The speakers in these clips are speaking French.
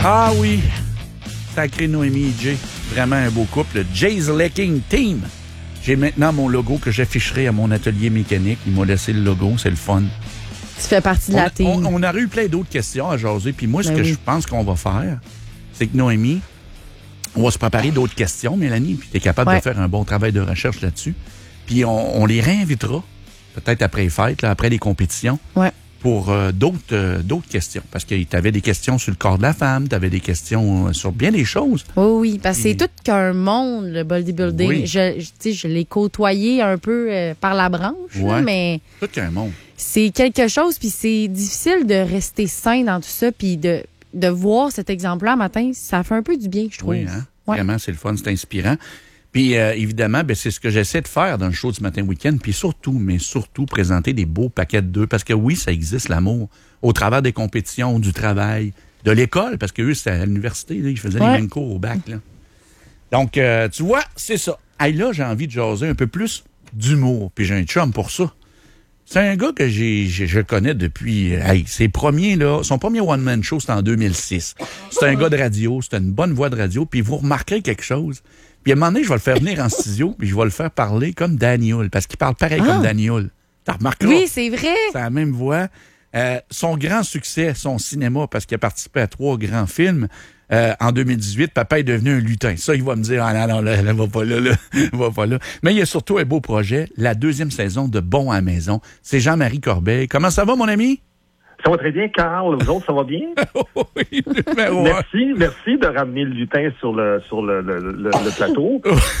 Ah oui, sacré Noémie et Jay. Vraiment un beau couple. Le Jay's Lecking Team. J'ai maintenant mon logo que j'afficherai à mon atelier mécanique. Ils m'ont laissé le logo, c'est le fun. Tu fais partie de la team. On aurait eu plein d'autres questions à jaser. Puis moi, ce que je pense qu'on va faire, c'est que Noémie, on va se préparer d'autres questions, Mélanie, puis tu es capable de faire un bon travail de recherche là-dessus. Puis on les réinvitera, peut-être après les fêtes, là, après les compétitions, pour d'autres questions. Parce que tu avais des questions sur le corps de la femme, tu avais des questions sur bien des choses. Oui, parce que c'est tout qu'un monde, le bodybuilding. Oui. Je l'ai côtoyé un peu par la branche, là, mais... Tout qu'un monde. C'est quelque chose, puis c'est difficile de rester sain dans tout ça, puis de voir cet exemple-là matin, ça fait un peu du bien, je trouve. Oui, hein? Vraiment, c'est le fun, c'est inspirant. Puis, évidemment, c'est ce que j'essaie de faire dans le show du matin week-end. Puis surtout, présenter des beaux paquets de deux. Parce que oui, ça existe, l'amour. Au travers des compétitions, du travail, de l'école. Parce que eux, c'était à l'université. Là, ils faisaient les mêmes cours au bac. Là. Donc, tu vois, c'est ça. Hey, là, j'ai envie de jaser un peu plus d'humour. Puis j'ai un chum pour ça. C'est un gars que je connais depuis... son premier one-man show, c'était en 2006. C'est un gars de radio. C'était une bonne voix de radio. Puis vous remarquerez quelque chose... Puis à un moment donné, je vais le faire venir en studio, puis je vais le faire parler comme Daniel, parce qu'il parle pareil comme Daniel. T'as remarqué? Oui, c'est vrai. C'est la même voix. Son grand succès, son cinéma, parce qu'il a participé à 3 grands films. En 2018, papa est devenu un lutin. Ça, il va me dire, non, là, va pas là, va pas là. Mais il y a surtout un beau projet, la 2e saison de Bon à la maison. C'est Jean-Marie Corbeil. Comment ça va, mon ami? Ça va très bien, Carl. Vous autres, ça va bien? Oui, merci de ramener le lutin sur le plateau.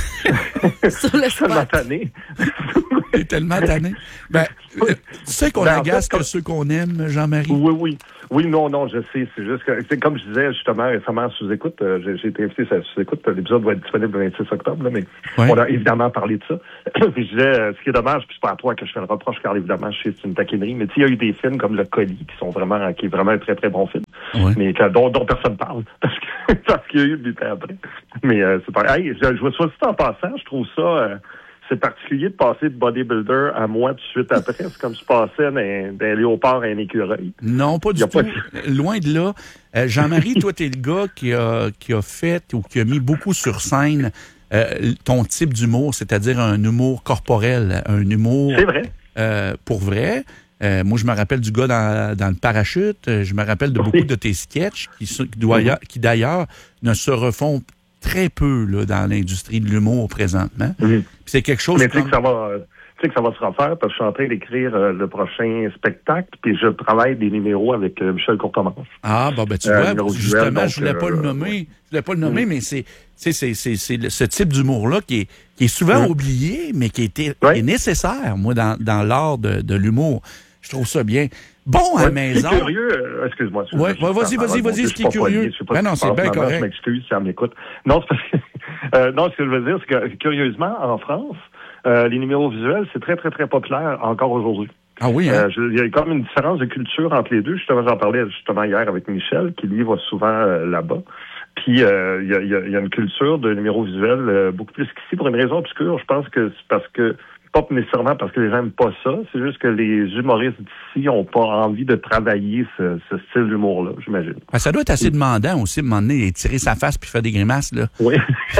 Sur le spot. Tanné. T'es tellement tanné. Tu sais qu'on agace que ceux qu'on aime, Jean-Marie? Oui. Oui, non, je sais. C'est juste que, c'est comme je disais justement récemment sous écoute, j'ai été invité à sous écoute. L'épisode va être disponible le 26 octobre, là, mais on a évidemment parlé de ça. Puis je disais, ce qui est dommage, puis c'est pas à toi que je fais le reproche, car évidemment, je sais que c'est une taquinerie, mais tu sais, il y a eu des films comme Le Colis, qui est vraiment un très, très bon film, mais dont personne parle, parce qu'il y a eu du temps après. Mais c'est pas... Hey, je vois ça en passant, je trouve ça... c'est particulier de passer de bodybuilder à moi tout de suite après. C'est comme si je passais d'un léopard à un écureuil. Non, pas du tout. Loin de là. Jean-Marie, toi, t'es le gars qui a fait ou qui a mis beaucoup sur scène ton type d'humour, c'est-à-dire un humour corporel, un humour... C'est vrai. Pour vrai. Moi, je me rappelle du gars dans le parachute. Je me rappelle de beaucoup de tes sketchs qui d'ailleurs, ne se refont très peu là, dans l'industrie de l'humour présentement. Puis c'est quelque chose... Mais tu sais que ça va se refaire parce que je suis en train d'écrire le prochain spectacle, puis je travaille des numéros avec Michel Courtemanche. Ah, tu vois, justement, je voulais pas le nommer, mais c'est ce type d'humour-là qui est souvent oublié, mais qui est nécessaire, moi, dans l'art de l'humour. Je trouve ça bien. Bon, à la maison... C'est curieux, excuse-moi. Vas-y, ce qui est curieux. Non, c'est bien correct. Je m'excuse si elle m'écoute. Non, c'est parce que... non, ce que je veux dire, c'est que, curieusement, en France, les numéros visuels, c'est très, très, très populaire encore aujourd'hui. Ah oui, hein? Il y a comme une différence de culture entre les deux. Justement, j'en parlais hier avec Michel, qui lui va souvent là-bas. Puis il y a une culture de numéros visuels beaucoup plus qu'ici pour une raison obscure. Je pense que c'est parce que pas nécessairement parce que les gens n'aiment pas ça, c'est juste que les humoristes d'ici n'ont pas envie de travailler ce style d'humour-là, j'imagine. Ah, ça doit être assez demandant aussi, de m'emmener et tirer sa face puis faire des grimaces, là. Oui.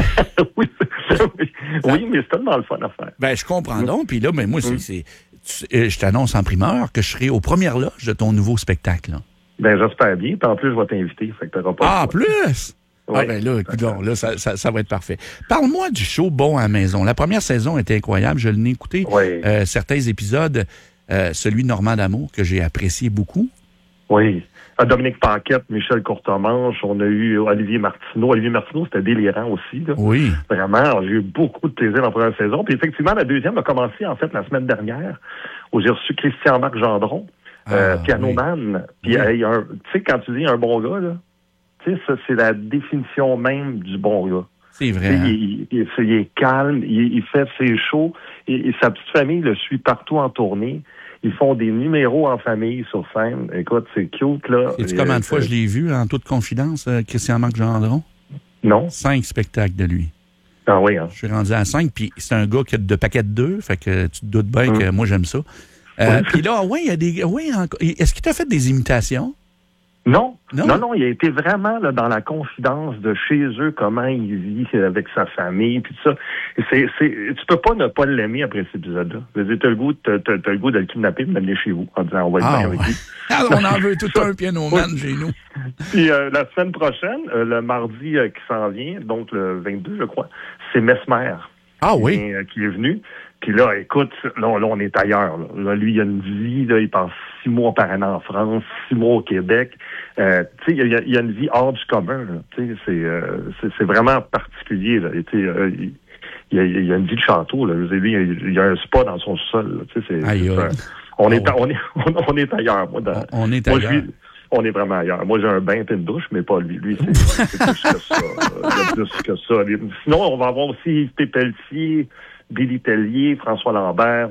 Oui, mais c'est tellement le fun à faire. Je comprends donc. Puis là, moi, je t'annonce en primeur que je serai aux premières loges de ton nouveau spectacle, là. J'espère bien. Puis en plus, je vais t'inviter. Fait que t'auras pas en plus? Oui. Là, écoute, là, ça va être parfait. Parle-moi du show Bon à la maison. La première saison était incroyable. Je l'ai écouté. Certains épisodes, celui de Normand d'Amour, que j'ai apprécié beaucoup. Oui. Dominique Paquette, Michel Courtemanche, on a eu Olivier Martineau. Olivier Martineau, c'était délirant aussi, là. Oui. Vraiment, j'ai eu beaucoup de plaisir dans la première saison. Puis effectivement, la deuxième a commencé, en fait, la semaine dernière, où j'ai reçu Christian-Marc Gendron, pianoman. Puis, tu sais, quand tu dis un bon gars, là, tu sais, ça, c'est la définition même du bon gars. C'est vrai. Il est calme, il fait ses shows, et sa petite famille le suit partout en tournée. Ils font des numéros en famille sur scène. Écoute, c'est cute, là. Sais-tu combien de fois je l'ai vu, en toute confidence, Christian-Marc Gendron? Non. 5 spectacles de lui. Ah oui, hein? Je suis rendu à 5, puis c'est un gars qui a de paquets de 2, fait que tu te doutes bien que moi, j'aime ça. Puis là, il y a des... est-ce qu'il t'a fait des imitations? Non, il a été vraiment là, dans la confidence de chez eux, comment il vit avec sa famille, puis tout ça. Tu peux pas ne pas l'aimer après cet épisode-là. T'as le goût de le kidnapper, de l'amener chez vous, en disant on va être bien avec lui. On en veut tout un piano-man chez nous. Puis la semaine prochaine, le mardi qui s'en vient, donc le 22, je crois, c'est Mesmer. Ah oui? Qui est venu. Puis là, écoute, là, on est ailleurs. Là, lui, il a une vie, là, il passe 6 mois par an en France, 6 mois au Québec. Tu sais, il y a une vie hors du commun. Tu sais, c'est vraiment particulier. Là. Il y a une vie de château. Là. Lui, il y a un spa dans son sol. Tu sais, on est ailleurs. On est ailleurs. On est vraiment ailleurs. Moi, j'ai un bain et une douche, mais pas lui. Lui, c'est plus que ça. Il y a plus que ça. Sinon, on va avoir aussi Yves Pelletier, Billy Tellier, François Lambert,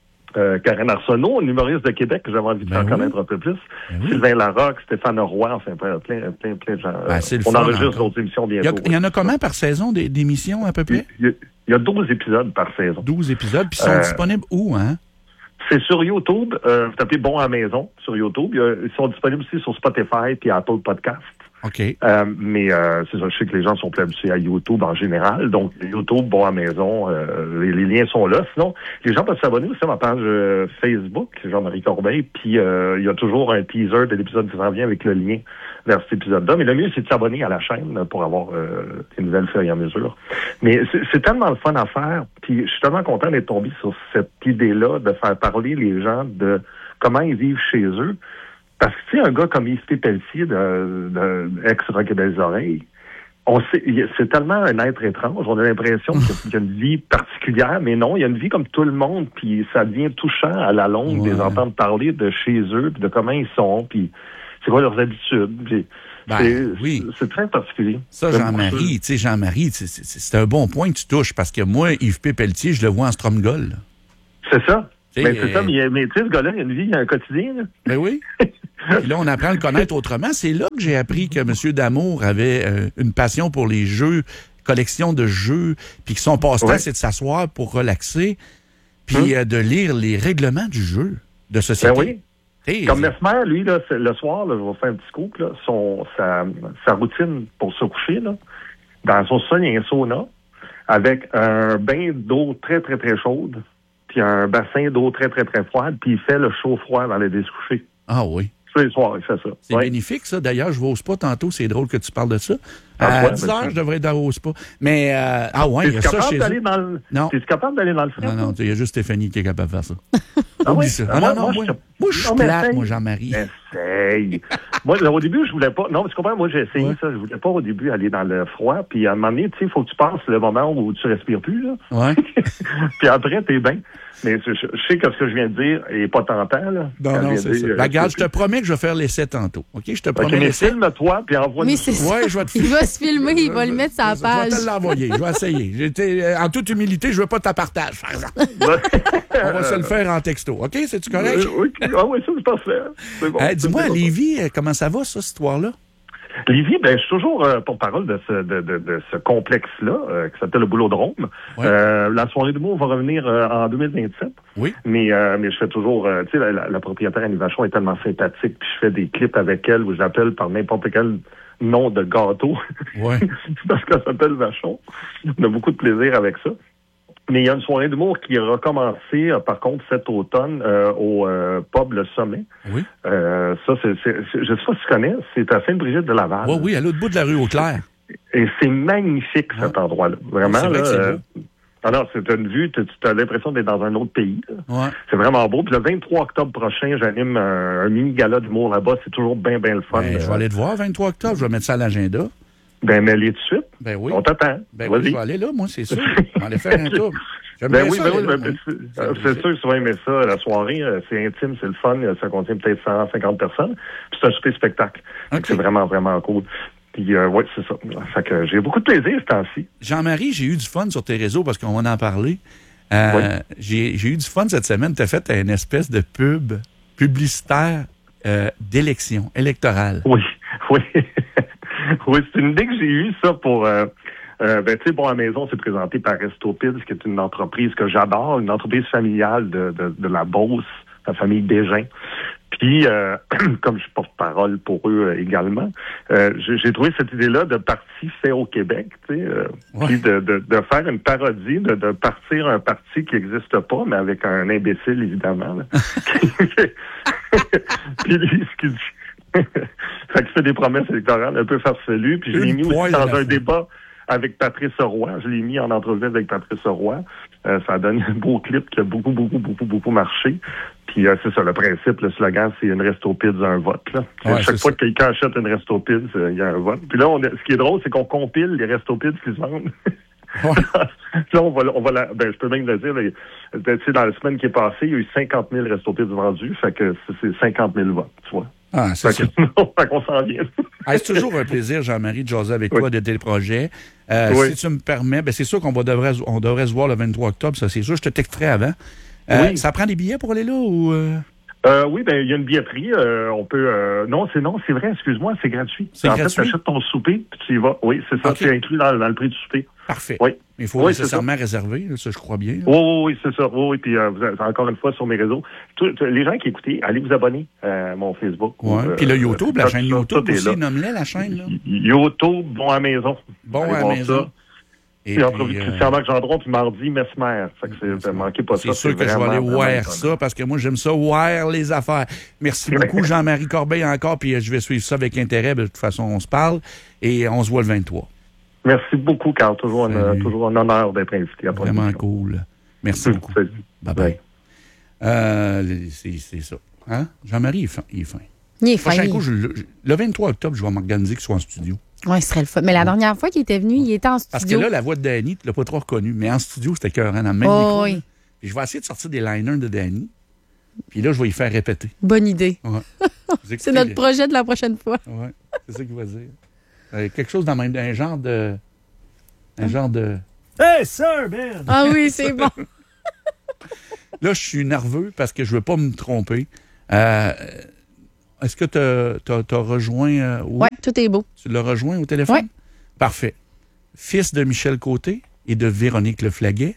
Karen Arsenault, un humoriste de Québec que j'avais envie de faire connaître un peu plus. Sylvain Larocque, Stéphane Roy, enfin plein de gens. On enregistre d'autres émissions bientôt. Il y en a combien par saison d'émissions à peu près? Il y a 12 épisodes par saison. 12 épisodes, puis ils sont disponibles où, hein? C'est sur YouTube. Vous tapez Bon à la maison sur YouTube. Ils sont disponibles aussi sur Spotify et Apple Podcast. OK. Mais c'est ça, je sais que les gens sont plus habitués à YouTube en général. Donc, YouTube, Bon à la maison, les liens sont là. Sinon, les gens peuvent s'abonner aussi à ma page Facebook, Jean-Marie Corbeil. Puis, il y a toujours un teaser de l'épisode qui s'en vient avec le lien vers cet épisode-là. Mais le mieux, c'est de s'abonner à la chaîne pour avoir des nouvelles fur et à mesure. Mais c'est tellement le fun à faire. Puis, je suis tellement content d'être tombé sur cette idée-là de faire parler les gens de comment ils vivent chez eux. Parce que, tu sais, un gars comme Yves Pelletier de ex-Rock et Belles Oreilles, c'est tellement un être étrange. On a l'impression qu'il y a une vie particulière, mais non, il y a une vie comme tout le monde, puis ça devient touchant à la longue de les entendre parler de chez eux, puis de comment ils sont, puis c'est quoi leurs habitudes. Puis c'est très particulier. Ça, Jean-Marie, c'est un bon point que tu touches, parce que moi, Yves Pelletier, je le vois en Stromgol. C'est ça. Ben, c'est ça, mais tu sais, ce gars-là, il a une vie, il a un quotidien. Là. Ben oui. Puis là, on apprend à le connaître autrement. C'est là que j'ai appris que M. Damour avait une passion pour les jeux, collection de jeux, puis que son passe-temps, c'est de s'asseoir pour relaxer, puis de lire les règlements du jeu de société. Ben oui. Comme Mesmer, lui, là, le soir, là, je vais faire un petit coup, là, sa routine pour se coucher, là, dans son sol, il y a un sauna avec un bain d'eau très, très, très chaude, puis un bassin d'eau très, très, très froide, puis il fait le chaud-froid dans les coucher. Ah oui. Tous les soirs, il fait ça. C'est bénéfique, ça. D'ailleurs, je vais au spa tantôt. C'est drôle que tu parles de ça. À 10 heures, je devrais être au spa. Mais, il y a ça chez eux. Non. T'es-tu capable d'aller dans le frais? Non, il y a juste Stéphanie qui est capable de faire ça. Oublie ça. Moi, je suis plate, moi, Jean-Marie. Essaye. Moi, au début, je voulais pas. Non, tu comprends? Moi, j'ai essayé ça. Je voulais pas, au début, aller dans le froid. Puis, à un moment donné, tu sais, il faut que tu passes le moment où tu respires plus, là. Ouais. Puis après, t'es bien. Mais je sais que ce que je viens de dire n'est pas tentant, là. Non, c'est ça. Regarde, je te promets que je vais faire l'essai tantôt. OK? Je te promets l'essai. Filme-toi, puis envoie-nous ça. Ouais, je vais te Il va se filmer, il va le mettre sur la page. Je vais te l'envoyer. Je vais essayer. En toute humilité, je veux pas ta partage, par exemple. On va se le faire en texto. OK? C'est-tu correct? Oui, ça, c'est parfait. C'est bon. Dis-moi, Lévi, comment ça va, ça, cette histoire-là? Lévi, je suis toujours porte-parole de ce complexe-là, qui s'appelle le Boulodrome. Ouais. La soirée d'humour va revenir en 2027. Oui. Mais je fais toujours, tu sais, la propriétaire Annie Vachon est tellement sympathique, puis je fais des clips avec elle où j'appelle par n'importe quel nom de gâteau. Ouais. Parce qu'elle s'appelle Vachon. On a beaucoup de plaisir avec ça. Mais il y a une soirée d'humour qui a recommencé, par contre, cet automne au pub Le Sommet. Oui. Ça, je sais pas si tu connais, c'est à Sainte-Brigitte de Laval. Oui, à l'autre bout de la rue Auclair. Et c'est magnifique, cet endroit-là. Vraiment, c'est vrai là. Alors, c'est une vue, tu as l'impression d'être dans un autre pays. Ouais. C'est vraiment beau. Puis le 23 octobre prochain, j'anime un mini-gala d'humour là-bas. C'est toujours bien le fun. Je vais aller te voir, 23 octobre. Je vais mettre ça à l'agenda. Mets-les tout de suite. Ben oui. On t'attend. Ben oui, je vais aller là, moi, c'est sûr. On va aller faire un tour. C'est sûr que tu vas aimer ça. La soirée, c'est intime, c'est le fun. Ça contient peut-être 150 personnes. Puis c'est un super spectacle. Okay. C'est vraiment, vraiment cool. Puis, c'est ça. Fait que j'ai beaucoup de plaisir ce temps-ci. Jean-Marie, j'ai eu du fun sur tes réseaux parce qu'on va en parler. J'ai eu du fun cette semaine. Tu as fait une espèce de publicitaire d'élection électorale. Oui. Oui, c'est une idée que j'ai eue, ça, pour... tu sais, Bon à la maison, c'est présenté par Restopids, qui est une entreprise que j'adore, une entreprise familiale de la Beauce, la famille Bégin. Puis Puis, comme je suis porte-parole pour eux également, j'ai trouvé cette idée-là de parti fait au Québec, tu sais, puis de faire une parodie, de partir un parti qui n'existe pas, mais avec un imbécile, évidemment. Puis lui, ce qu'il dit... fait qu'il fait des promesses électorales un peu farfelues, puis je l'ai mis aussi dans un débat avec Patrice Roy. Je l'ai mis en entrevue avec Patrice Roy. Ça a donné un beau clip qui a beaucoup marché. Puis c'est ça, le principe, le slogan, c'est une Restopide, un vote. Là. Ouais, chaque fois que quelqu'un achète une Restopide, il y a un vote. Puis là, ce qui est drôle, c'est qu'on compile les Restopides qui se vendent. Ouais. Là, on va je peux même le dire, dans la semaine qui est passée, il y a eu 50 000 Restopides vendus, fait que c'est 50 000 votes, tu vois. Ah, c'est ça. Fait qu'on s'en vient. C'est toujours un plaisir, Jean-Marie, de jaser avec toi de tes projets. Si tu me permets, c'est sûr qu'on devrait se voir le 23 octobre, ça c'est sûr. Je te texterai avant. Ça prend des billets pour aller là ou... Oui, il y a une billetterie. On peut... Non, c'est vrai, excuse-moi, c'est gratuit. C'est gratuit? En fait, tu achètes ton souper, puis tu y vas. Oui, c'est ça, c'est inclus dans le prix du souper. Parfait. Oui. Mais il faut nécessairement réserver, là, ça je crois bien. Oui, c'est ça. Oui, puis encore une fois, sur mes réseaux. Les gens qui écoutez, allez vous abonner à mon Facebook. Oui, puis le YouTube, la chaîne YouTube aussi, nomme-les la chaîne. Là. YouTube, bon à la maison. Bon à la maison. Et puis, entrevue de Christian-Marc Gendron, puis mardi, Mesmer. Fait que manquez pas ça. C'est sûr que je vais aller voir ça, parce que moi, j'aime ça, voir les affaires. Merci beaucoup, Jean-Marie Corbeil, encore, puis je vais suivre ça avec intérêt. De toute façon, on se parle, et on se voit le 23. Merci beaucoup, Carl. Toujours un honneur d'être invité. Vraiment cool. Merci beaucoup. Bye-bye. C'est ça. Hein? Jean-Marie, il est fin. Il est fin. Prochain coup, le 23 octobre, je vais m'organiser qu'il soit en studio. Oui, ce serait le fun. Mais la dernière fois qu'il était venu, il était en studio. Parce que là, la voix de Danny, tu l'as pas trop reconnue, mais en studio, c'était écœurant, dans le même micro. Oui. Puis je vais essayer de sortir des liners de Danny. Puis là, je vais y faire répéter. Bonne idée. Ouais. C'est notre projet de la prochaine fois. Oui, c'est ça qu'il va dire. Quelque chose dans un genre de... Hey, sir, man! Ah oui, c'est bon. Là, je suis nerveux parce que je veux pas me tromper. Est-ce que tu as rejoint... Oui, tout est beau. Tu l'as rejoint au téléphone? Oui. Parfait. Fils de Michel Côté et de Véronique Leflaguet,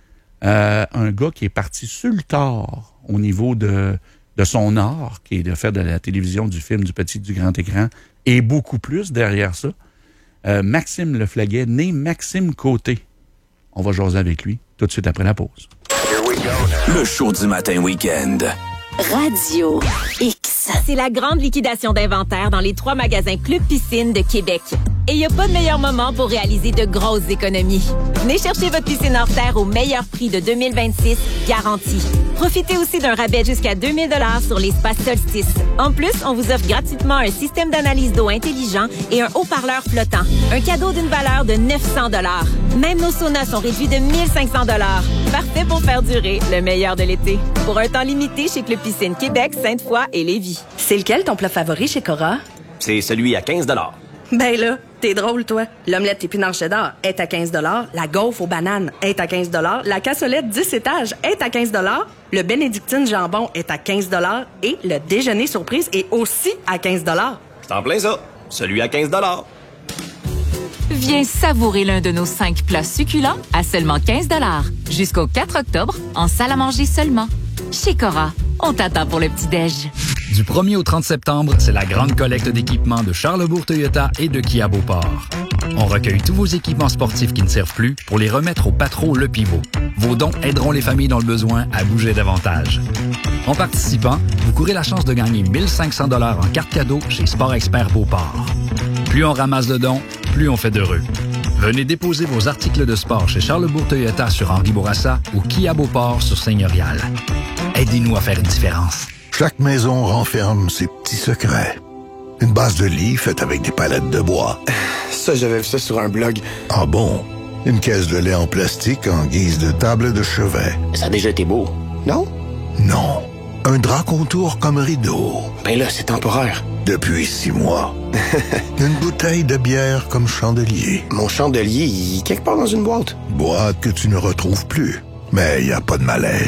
un gars qui est parti sur le tard au niveau de son art, qui est de faire de la télévision, du film, du petit, du grand écran, et beaucoup plus derrière ça. Maxime Leflaguet, né Maxime Côté. On va jaser avec lui tout de suite après la pause. Le show du matin week-end. Radio X. C'est la grande liquidation d'inventaire dans les 3 magasins Club Piscine de Québec. Et il n'y a pas de meilleur moment pour réaliser de grosses économies. Venez chercher votre piscine hors terre au meilleur prix de 2026, garanti. Profitez aussi d'un rabais jusqu'à 2000 $ sur l'espace Solstice. En plus, on vous offre gratuitement un système d'analyse d'eau intelligent et un haut-parleur flottant. Un cadeau d'une valeur de 900 $. Même nos saunas sont réduits de 1500 $. Parfait pour faire durer le meilleur de l'été. Pour un temps limité chez Club Piscine Québec, Sainte-Foy et Lévis. C'est lequel ton plat favori chez Cora? C'est celui à 15 $. Ben là, t'es drôle, toi. L'omelette épinard cheddar est à 15 $. La gaufre aux bananes est à 15 $. La cassolette 10 étages est à 15 $. Le bénédictine jambon est à 15 $. Et le déjeuner surprise est aussi à 15 $. C'est en plein ça. Celui à 15 $. Viens savourer l'un de nos 5 plats succulents à seulement 15 $. Jusqu'au 4 octobre, en salle à manger seulement. Chez Cora, on t'attend pour le petit-déj. Du 1er au 30 septembre, c'est la grande collecte d'équipements de Charlesbourg Toyota et de Kia Beauport. On recueille tous vos équipements sportifs qui ne servent plus pour les remettre au Patro Le Pivot. Vos dons aideront les familles dans le besoin à bouger davantage. En participant, vous courez la chance de gagner 1 500 $ en carte cadeau chez Sport Expert Beauport. Plus on ramasse de dons, plus on fait d'heureux. Venez déposer vos articles de sport chez Charlesbourg Toyota sur Henri Bourassa ou Kia Beauport sur Seigneurial. Aidez-nous à faire une différence. Chaque maison renferme ses petits secrets. Une base de lit faite avec des palettes de bois. Ça, j'avais vu ça sur un blog. Ah bon? Une caisse de lait en plastique en guise de table de chevet. Ça a déjà été beau, non? Non. Un drap contour comme rideau. Ben là, c'est temporaire. Depuis 6 mois. Une bouteille de bière comme chandelier. Mon chandelier, il est quelque part dans une boîte. Boîte que tu ne retrouves plus. Mais il n'y a pas de malaise.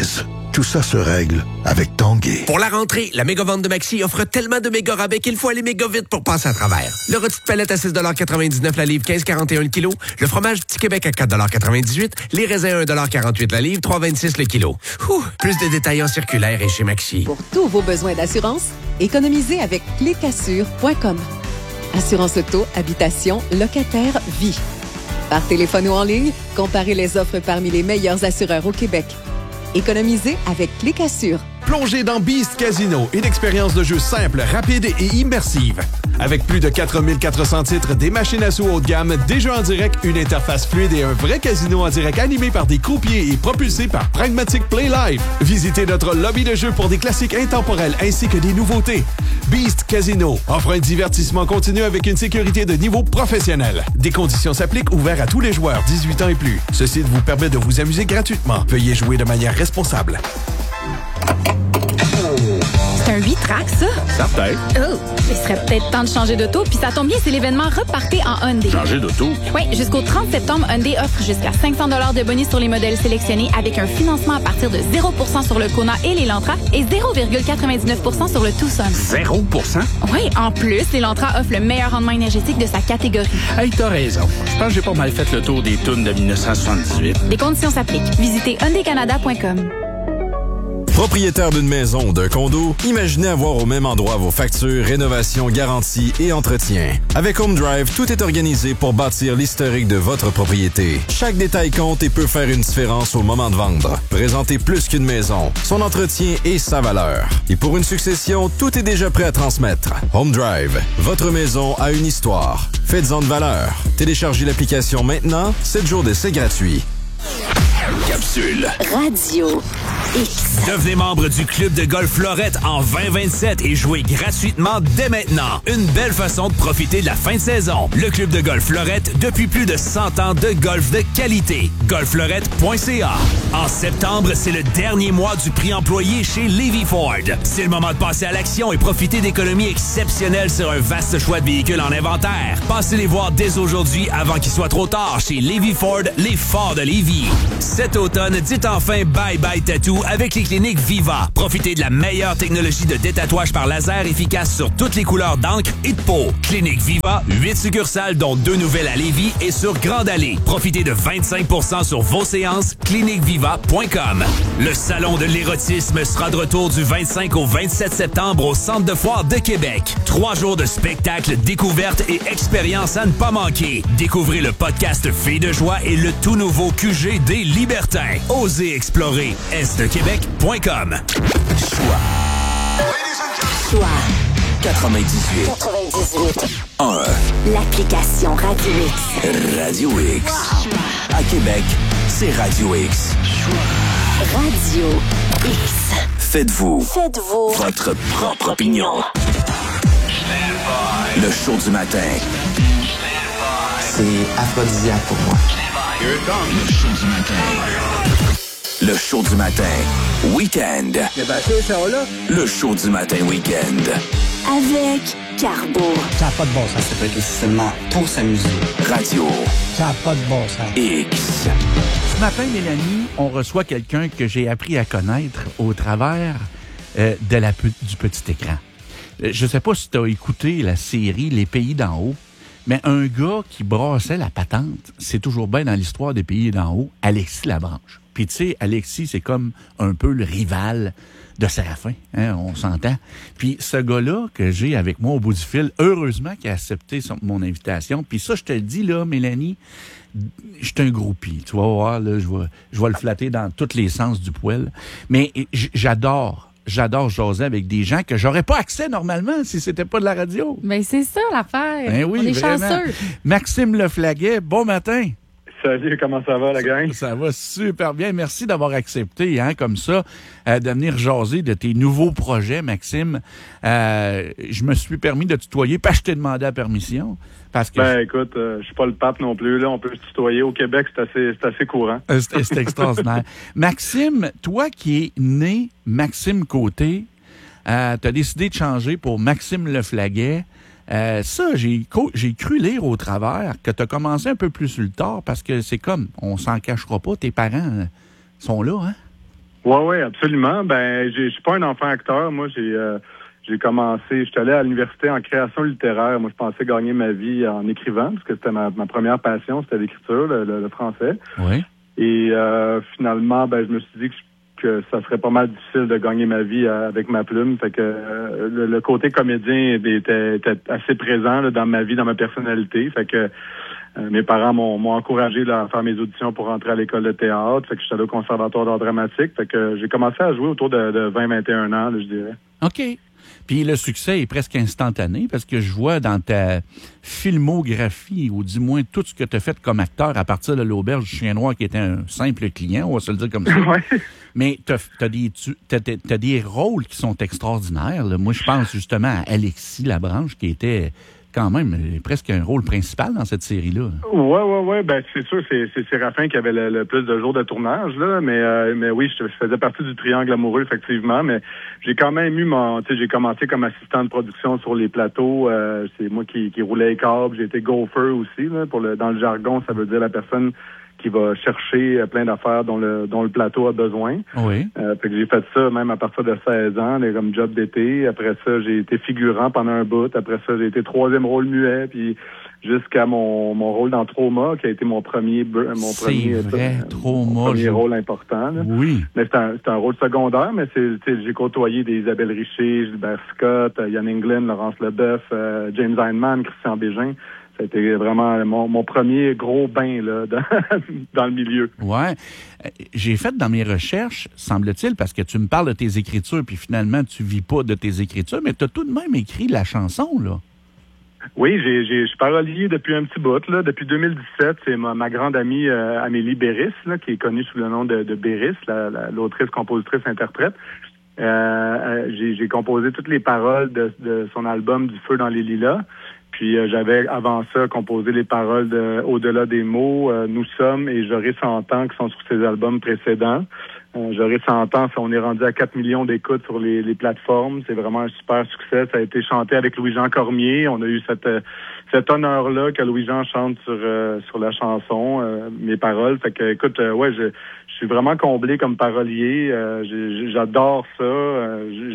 Tout ça se règle avec Tanguay. Pour la rentrée, la méga-vente de Maxi offre tellement de méga rabais qu'il faut aller méga vite pour passer à travers. Le rôti de palette à 6,99 la livre, 15,41 le kilo. Le fromage Petit Québec à 4,98 les raisins à 1,48 la livre, 3,26 le kilo. Plus de détails en circulaire et chez Maxi. Pour tous vos besoins d'assurance, économisez avec clécassure.com. Assurance auto, habitation, locataire, vie. Par téléphone ou en ligne, comparez les offres parmi les meilleurs assureurs au Québec. Économisez avec Clécassure. Plongez dans Beast Casino, une expérience de jeu simple, rapide et immersive. Avec plus de 4400 titres, des machines à sous haut de gamme, des jeux en direct, une interface fluide et un vrai casino en direct animé par des croupiers et propulsé par Pragmatic Play Live. Visitez notre lobby de jeu pour des classiques intemporels ainsi que des nouveautés. Beast Casino offre un divertissement continu avec une sécurité de niveau professionnel. Des conditions s'appliquent, ouverts à tous les joueurs 18 ans et plus. Ce site vous permet de vous amuser gratuitement. Veuillez jouer de manière responsable. C'est un 8-track, ça? Certain. Oh, il serait peut-être temps de changer d'auto, puis ça tombe bien, c'est l'événement Repartez en Hyundai. Changer d'auto? Oui, jusqu'au 30 septembre, Hyundai offre jusqu'à 500 $ de bonus sur les modèles sélectionnés avec un financement à partir de 0% sur le Kona et l'Elantra et 0,99% sur le Tucson. 0%? Oui, en plus, l'Elantra offre le meilleur rendement énergétique de sa catégorie. Hey, t'as raison. Je pense que j'ai pas mal fait le tour des tunes de 1978. Des conditions s'appliquent. Visitez hyundaicanada.com. Propriétaire d'une maison ou d'un condo, imaginez avoir au même endroit vos factures, rénovations, garanties et entretien. Avec Home Drive, tout est organisé pour bâtir l'historique de votre propriété. Chaque détail compte et peut faire une différence au moment de vendre. Présentez plus qu'une maison, son entretien et sa valeur. Et pour une succession, tout est déjà prêt à transmettre. Home Drive, votre maison a une histoire. Faites-en de valeur. Téléchargez l'application maintenant, 7 jours d'essai gratuit. Capsule. Radio X. Devenez membre du club de golf Florette en 2027 et jouez gratuitement dès maintenant. Une belle façon de profiter de la fin de saison. Le club de golf Florette, depuis plus de 100 ans de golf de qualité. golffleurette.ca. En septembre, c'est le dernier mois du prix employé chez Levy Ford. C'est le moment de passer à l'action et profiter d'économies exceptionnelles sur un vaste choix de véhicules en inventaire. Passez les voir dès aujourd'hui avant qu'il soit trop tard chez Levy Ford, les forts de Lévis. Cet automne, dites enfin bye-bye tattoo avec les cliniques Viva. Profitez de la meilleure technologie de détatouage par laser efficace sur toutes les couleurs d'encre et de peau. Clinique Viva, 8 succursales dont 2 nouvelles à Lévis et sur Grande Allée. Profitez de 25% sur vos séances. cliniqueviva.com. Le salon de l'érotisme sera de retour du 25 au 27 septembre au Centre de foire de Québec. 3 jours de spectacles, découvertes et expériences à ne pas manquer. Découvrez le podcast Filles de joie et le tout nouveau QG des Libertins. Osez explorer estquebec.com. Choix 98. 1. L'application Radio X. Radio X. À Québec, c'est Radio X. Radio X. Faites-vous votre propre opinion. Le show du matin. C'est aphrodisiaque pour moi. Le show du matin. Le show du matin. Week-end. Le show du matin week-end. Avec Carbo. Ça n'a pas de bon sens. Ça peut être seulement trop s'amuser. Radio. Ça n'a pas de bon sens. X. Ce matin, Mélanie, on reçoit quelqu'un que j'ai appris à connaître au travers du petit écran. Je sais pas si tu as écouté la série Les Pays d'en haut, mais un gars qui brassait la patente, c'est toujours bien dans l'histoire des Pays d'en haut, Alexis Labranche. Puis tu sais, Alexis, c'est comme un peu le rival de Séraphin, hein, on s'entend. Puis ce gars-là que j'ai avec moi au bout du fil, heureusement qu'il a accepté mon invitation. Puis ça, je te le dis là, Mélanie, je suis un groupie. Tu vas voir, là, je vais le flatter dans tous les sens du poil. Mais j'adore jaser avec des gens que j'aurais pas accès normalement si c'était pas de la radio. Mais c'est ça l'affaire. Ben oui, on est vraiment. chanceux. Maxime Leflaguet, bon matin. Salut, comment ça va, la gang? Ça va super bien. Merci d'avoir accepté, hein, comme ça, de venir jaser de tes nouveaux projets, Maxime. Je me suis permis de tutoyer parce que je t'ai demandé la permission. Parce que écoute, je suis pas le pape non plus, là. On peut se tutoyer. Au Québec, c'est assez courant. C'est extraordinaire. Maxime, toi qui es né Maxime Côté, t'as décidé de changer pour Maxime Leflaguet. Ça, j'ai cru lire au travers que tu as commencé un peu plus sur le tard parce que c'est comme, on s'en cachera pas, tes parents sont là, hein? Oui, absolument. Ben, je suis pas un enfant acteur. Moi, j'ai commencé, je suis allé à l'université en création littéraire. Moi, je pensais gagner ma vie en écrivant, parce que c'était ma première passion, c'était l'écriture, le français. Oui. Et finalement, ben, je me suis dit que ça serait pas mal difficile de gagner ma vie avec ma plume. Fait que le côté comédien était assez présent là, dans ma vie, dans ma personnalité. Fait que mes parents m'ont encouragé là, à faire mes auditions pour rentrer à l'école de théâtre. Fait que je suis allé au conservatoire d'art dramatique. Fait que j'ai commencé à jouer autour de 20-21 ans, là, je dirais. OK. Puis le succès est presque instantané parce que je vois dans ta filmographie, ou du moins tout ce que tu as fait comme acteur à partir de l'Auberge du Chien Noir, qui était un simple client, on va se le dire comme ça. Ouais. Mais t'as des rôles qui sont extraordinaires. Là. Moi, je pense justement à Alexis Labranche, qui était quand même presque un rôle principal dans cette série-là. Ouais. Ben, c'est sûr, c'est Séraphin qui avait le plus de jours de tournage, là. Mais oui, je faisais partie du triangle amoureux, effectivement. Mais j'ai quand même eu j'ai commencé comme assistant de production sur les plateaux. C'est moi qui roulais les câbles. J'ai été gopher aussi, là. Dans le jargon, ça veut dire la personne qui va chercher plein d'affaires dont le plateau a besoin. Oui. Fait que j'ai fait ça même à partir de 16 ans, comme job d'été. Après ça, j'ai été figurant pendant un bout. Après ça, j'ai été 3e rôle muet, puis jusqu'à mon rôle dans Trauma, qui a été mon premier rôle important. Là. Oui. Mais c'est un rôle secondaire, mais j'ai côtoyé des Isabelle Richer, Gilbert Scott, Yann Englund, Laurence Leboeuf, James Heinemann, Christian Bégin. C'était vraiment mon premier gros bain là, dans le milieu. Ouais. J'ai fait dans mes recherches, semble-t-il, parce que tu me parles de tes écritures, puis finalement, tu vis pas de tes écritures, mais tu as tout de même écrit la chanson, là. Oui, je suis parolier depuis un petit bout, là. Depuis 2017, c'est ma grande amie Amélie Béris, là, qui est connue sous le nom de Béris, l'autrice, compositrice, interprète. J'ai composé toutes les paroles de son album Du feu dans les lilas. Puis j'avais avant ça composé les paroles de Au-delà des mots, Nous sommes et J'aurai 100 ans qui sont sur ses albums précédents. J'aurai 100 ans, on est rendu à 4 millions d'écoutes sur les plateformes. C'est vraiment un super succès. Ça a été chanté avec Louis-Jean Cormier. On a eu cet honneur-là que Louis-Jean chante sur la chanson, mes paroles. Fait que, écoute, je suis vraiment comblé comme parolier. J'adore ça.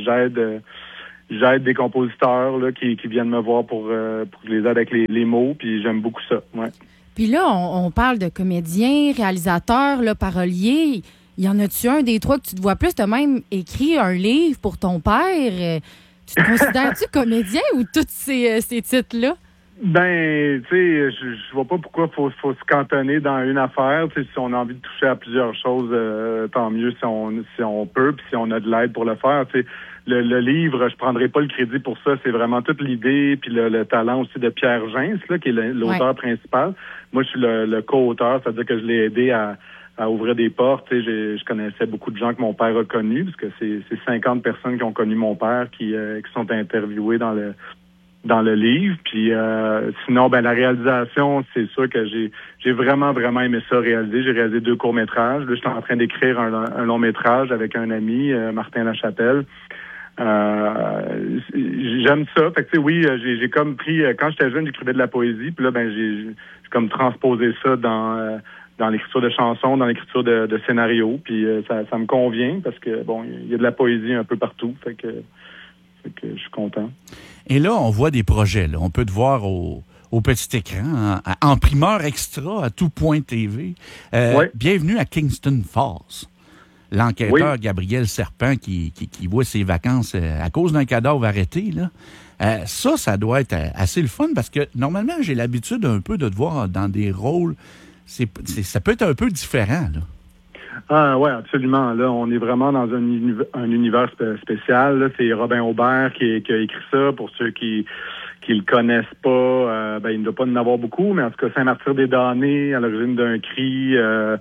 J'aide des compositeurs là, qui viennent me voir pour que je les aide avec les mots, puis j'aime beaucoup ça. Ouais. Puis là, on parle de comédien, réalisateur, là, parolier. Y en a-tu un des trois que tu te vois plus? Tu as même écrit un livre pour ton père. Tu te considères-tu comédien ou tous ces titres-là? Ben, tu sais, je vois pas pourquoi faut se cantonner dans une affaire. Tu sais, si on a envie de toucher à plusieurs choses, tant mieux si on peut, puis si on a de l'aide pour le faire. Tu sais, le livre, je prendrai pas le crédit pour ça. C'est vraiment toute l'idée, puis le talent aussi de Pierre Gens, là, qui est l'auteur principal. Moi, je suis le co-auteur, c'est-à-dire que je l'ai aidé à ouvrir des portes. Tu sais, je connaissais beaucoup de gens que mon père a connus, parce que c'est 50 personnes qui ont connu mon père qui sont interviewées dans le livre. Puis sinon, la réalisation, c'est sûr que j'ai vraiment aimé ça réaliser. J'ai réalisé 2 courts-métrages. Là, je suis en train d'écrire un long-métrage avec un ami, Martin Lachapelle. J'aime ça. Fait que, tu sais, oui, j'ai comme pris... Quand j'étais jeune, j'écrivais de la poésie. Puis là, j'ai comme transposé ça dans l'écriture de chansons, dans l'écriture de scénarios. Puis ça me convient parce que, bon, il y a de la poésie un peu partout. Fait que je suis content. Et là, on voit des projets. Là. On peut te voir au petit écran, en primeur extra à tout.tv. Ouais. Bienvenue à Kingston Falls. L'enquêteur Gabriel Serpent qui voit ses vacances à cause d'un cadavre arrêté. Là. Ça doit être assez le fun parce que normalement, j'ai l'habitude un peu de te voir dans des rôles. Ça peut être un peu différent. Là. Ah ouais, absolument. Là, on est vraiment dans un univers spécial. Là. C'est Robin Aubert qui a écrit ça. Pour ceux qui le connaissent pas, il ne doit pas en avoir beaucoup, mais en tout cas, Saint-Martyr-des-Damnés, à l'origine d'un cri,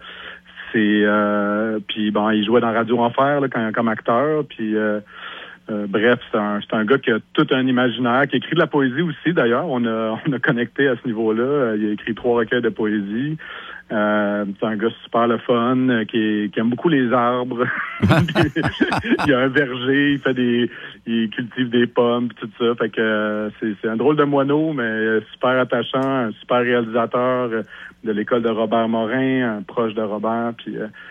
puis il jouait dans Radio Enfer là, comme acteur. Puis bref, c'est un gars qui a tout un imaginaire, qui écrit de la poésie aussi. D'ailleurs, on a connecté à ce niveau-là. Il a écrit 3 recueils de poésie. C'est un gars super le fun, qui aime beaucoup les arbres. Il a un verger, il cultive des pommes, pis tout ça. Fait que c'est un drôle de moineau, mais super attachant, un super réalisateur de l'école de Robert Morin, un proche de Robert. Puis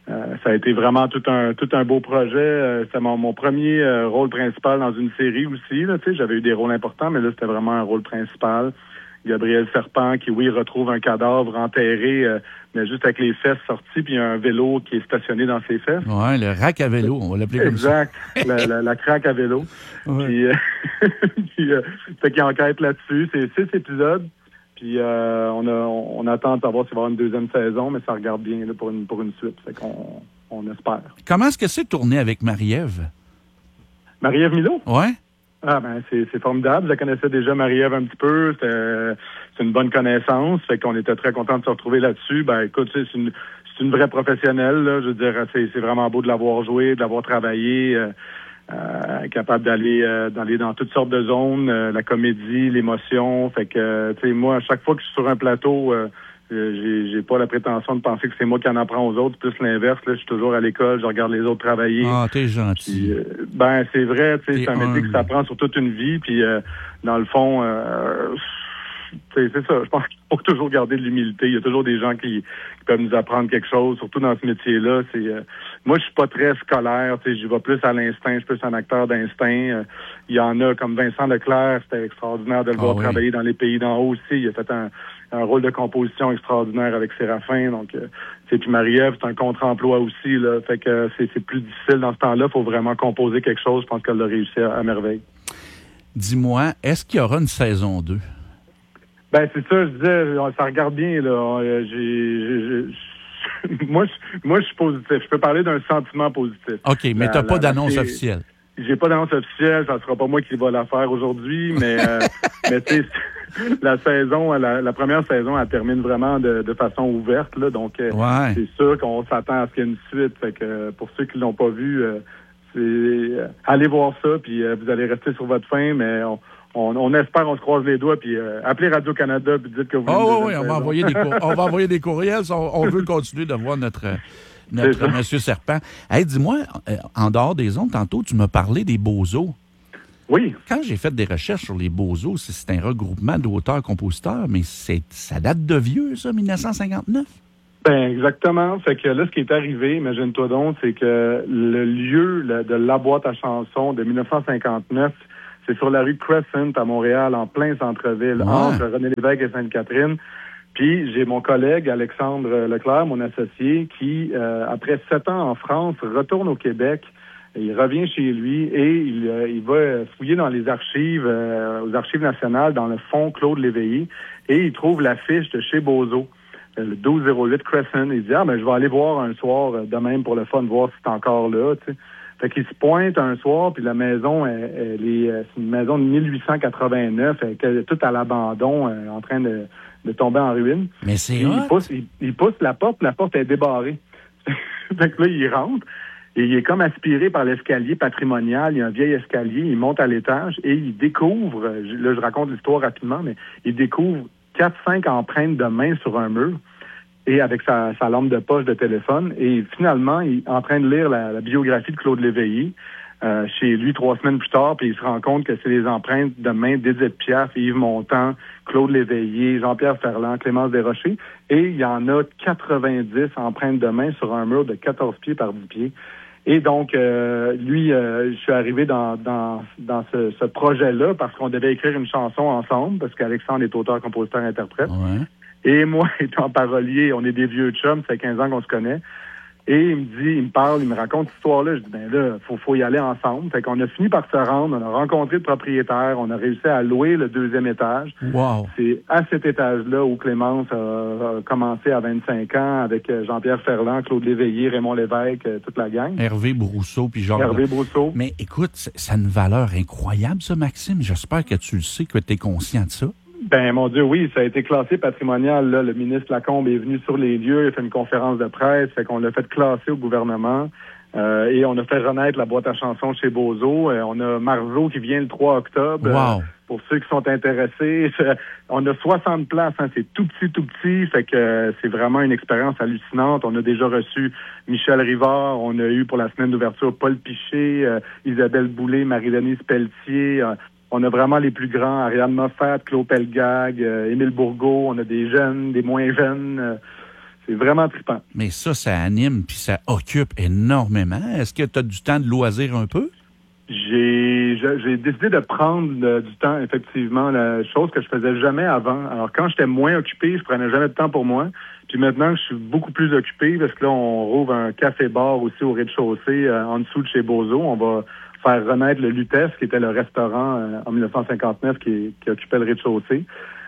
Ça a été vraiment tout un beau projet. C'était mon premier rôle principal dans une série aussi. Là, j'avais eu des rôles importants, mais là, c'était vraiment un rôle principal. Gabriel Serpent, qui, oui, retrouve un cadavre enterré, mais juste avec les fesses sorties, puis il y a un vélo qui est stationné dans ses fesses. Ouais, le rack à vélo, on va l'appeler comme ça. Exact, la craque à vélo. Ouais. Puis fait qu'il enquête là-dessus. C'est 6 épisodes. Puis on attend de savoir s'il va y avoir une deuxième saison, mais ça regarde bien là, pour une suite. Fait qu'on espère. Comment est-ce que c'est tourné avec Marie-Ève? Marie-Ève Milot? Ouais. Ah ben c'est formidable. Je la connaissais déjà Marie-Ève un petit peu. C'est une bonne connaissance. Fait qu'on était très contents de se retrouver là-dessus. Ben écoute, c'est une vraie professionnelle. Là. Je veux dire, c'est vraiment beau de l'avoir joué, de l'avoir travaillé. Capable d'aller dans toutes sortes de zones, la comédie, l'émotion. Fait que, tu sais, moi, à chaque fois que je suis sur un plateau, j'ai pas la prétention de penser que c'est moi qui en apprends aux autres. Plus l'inverse, là, je suis toujours à l'école, je regarde les autres travailler. Ah, t'es gentil. Puis, ben, c'est vrai, tu sais, c'est un métier que ça prend sur toute une vie. Puis, dans le fond, c'est ça. Je pense qu'il faut toujours garder de l'humilité. Il y a toujours des gens qui peuvent nous apprendre quelque chose, surtout dans ce métier-là. Moi, je suis pas très scolaire. J'y vais plus à l'instinct. Je suis plus un acteur d'instinct. Il y en a comme Vincent Leclerc. C'était extraordinaire de le voir travailler dans les pays d'en haut aussi. Il a fait un rôle de composition extraordinaire avec Séraphin. Donc, puis Marie-Ève, c'est un contre-emploi aussi. Là. Fait que c'est plus difficile dans ce temps-là. Il faut vraiment composer quelque chose. Je pense qu'elle l'a réussi à merveille. Dis-moi, est-ce qu'il y aura une saison 2? Ben c'est ça, je disais, ça regarde bien là. Moi, je suis positif. Je peux parler d'un sentiment positif. OK, mais t'as pas d'annonce officielle. J'ai pas d'annonce officielle. Ça sera pas moi qui va la faire aujourd'hui, mais mais tu sais, la saison, la première saison, elle termine vraiment de façon ouverte là. Donc c'est sûr qu'on s'attend à ce qu'il y ait une suite. Fait que pour ceux qui l'ont pas vu, allez voir ça, puis vous allez rester sur votre faim, mais on espère, on se croise les doigts, puis appelez Radio-Canada, puis dites que vous... oui, on va envoyer des courriels. On veut continuer de voir notre Monsieur Serpent. Hey, dis-moi, en dehors des ondes, tantôt, tu m'as parlé des Beaux-Os. Oui. Quand j'ai fait des recherches sur les Beaux-Os, c'est un regroupement d'auteurs-compositeurs, mais ça date de vieux, ça, 1959? Ben exactement. Fait que là, ce qui est arrivé, imagine-toi donc, c'est que le lieu de la boîte à chansons de 1959... c'est sur la rue Crescent à Montréal, en plein centre-ville, entre René Lévesque et Sainte-Catherine. Puis j'ai mon collègue Alexandre Leclerc, mon associé, qui, après 7 ans en France, retourne au Québec. Il revient chez lui et il va fouiller dans les archives, aux archives nationales, dans le fonds Claude Léveillé, et il trouve l'affiche de chez Beaux-Os, le 1208 Crescent. Il dit, ben je vais aller voir un soir de même pour le fun, voir si c'est encore là, tu sais. Fait qu'il se pointe un soir, puis la maison, c'est une maison de 1889, elle est toute à l'abandon, en train de tomber en ruine. Mais c'est il pousse la porte est débarrée. Fait que là, il rentre, et il est comme aspiré par l'escalier patrimonial, il y a un vieil escalier, il monte à l'étage, et il découvre, là je raconte l'histoire rapidement, mais il découvre 4-5 empreintes de main sur un mur, et avec sa lampe de poche de téléphone. Et finalement, il est en train de lire la biographie de Claude Léveillé chez lui 3 semaines plus tard, puis il se rend compte que c'est les empreintes de main d'Édith Piaf, Yves Montand, Claude Léveillé, Jean-Pierre Ferland, Clémence Desrochers. Et il y en a 90 empreintes de main sur un mur de 14 pieds par 10 pieds. Et donc, lui, je suis arrivé dans ce projet-là parce qu'on devait écrire une chanson ensemble, parce qu'Alexandre est auteur, compositeur, interprète. Ouais. Et moi, étant parolier, on est des vieux chums, ça fait 15 ans qu'on se connaît. Et il me parle, il me raconte cette histoire-là. Je dis, ben là, faut y aller ensemble. Fait qu'on a fini par se rendre, on a rencontré le propriétaire, on a réussi à louer le 2e étage. Wow. C'est à cet étage-là où Clémence a commencé à 25 ans avec Jean-Pierre Ferland, Claude Léveillé, Raymond Lévesque, toute la gang. Hervé Brousseau, puis genre... Hervé Brousseau. Mais écoute, ça a une valeur incroyable, ça, Maxime. J'espère que tu le sais, que tu es conscient de ça. Ben, mon Dieu, oui, ça a été classé patrimonial. Là. Le ministre Lacombe est venu sur les lieux, il a fait une conférence de presse, fait qu'on l'a fait classer au gouvernement. Et on a fait renaître la boîte à chansons chez Beaux-Os. On a Marceau qui vient le 3 octobre. Wow. Pour ceux qui sont intéressés. On a 60 places, hein, c'est tout petit. Fait que c'est vraiment une expérience hallucinante. On a déjà reçu Michel Rivard. On a eu pour la semaine d'ouverture Paul Piché, Isabelle Boulay, Marie-Denise Pelletier. On a vraiment les plus grands, Ariane Moffat, Claude Pelgag, Émile Bourgault. On a des jeunes, des moins jeunes. C'est vraiment trippant. Mais ça anime puis ça occupe énormément. Est-ce que tu as du temps de loisir un peu? J'ai décidé de prendre du temps, effectivement, la chose que je faisais jamais avant. Alors, quand j'étais moins occupé, je prenais jamais de temps pour moi. Puis maintenant, je suis beaucoup plus occupé parce que là, on rouvre un café-bar aussi au rez-de-chaussée, en dessous de chez Bozo. On va faire renaître le Lutèce, qui était le restaurant en 1959 qui occupait le rez-de-chaussée.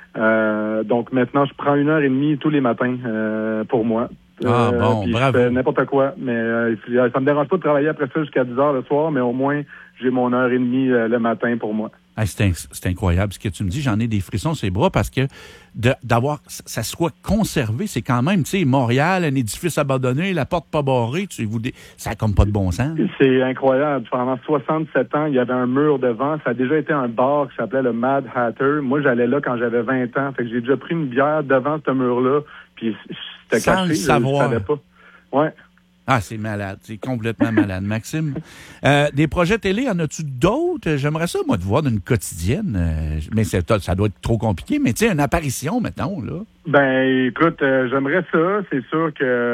Donc maintenant, je prends 1h30 tous les matins pour moi. Bon, puis bravo. Je fais n'importe quoi, mais ça me dérange pas de travailler après ça jusqu'à 10h le soir, mais au moins, j'ai mon 1h30 le matin pour moi. Hey, c'est incroyable ce que tu me dis. J'en ai des frissons sur les bras parce que d'avoir ça soit conservé, c'est quand même, tu sais, Montréal, un édifice abandonné, la porte pas barrée, ça a comme pas de bon sens. C'est incroyable. Pendant 67 ans, il y avait un mur devant. Ça a déjà été un bar qui s'appelait le Mad Hatter. Moi, j'allais là quand j'avais 20 ans. Fait que j'ai déjà pris une bière devant ce mur-là, puis c'était sans caché. Le savoir. Je savais pas. Ouais. Ah, c'est malade. C'est complètement malade. Maxime, des projets télé, en as-tu d'autres? J'aimerais ça, moi, de voir d'une quotidienne. Mais ça doit être trop compliqué. Mais tu sais, une apparition, mettons, là. Ben, écoute, j'aimerais ça. C'est sûr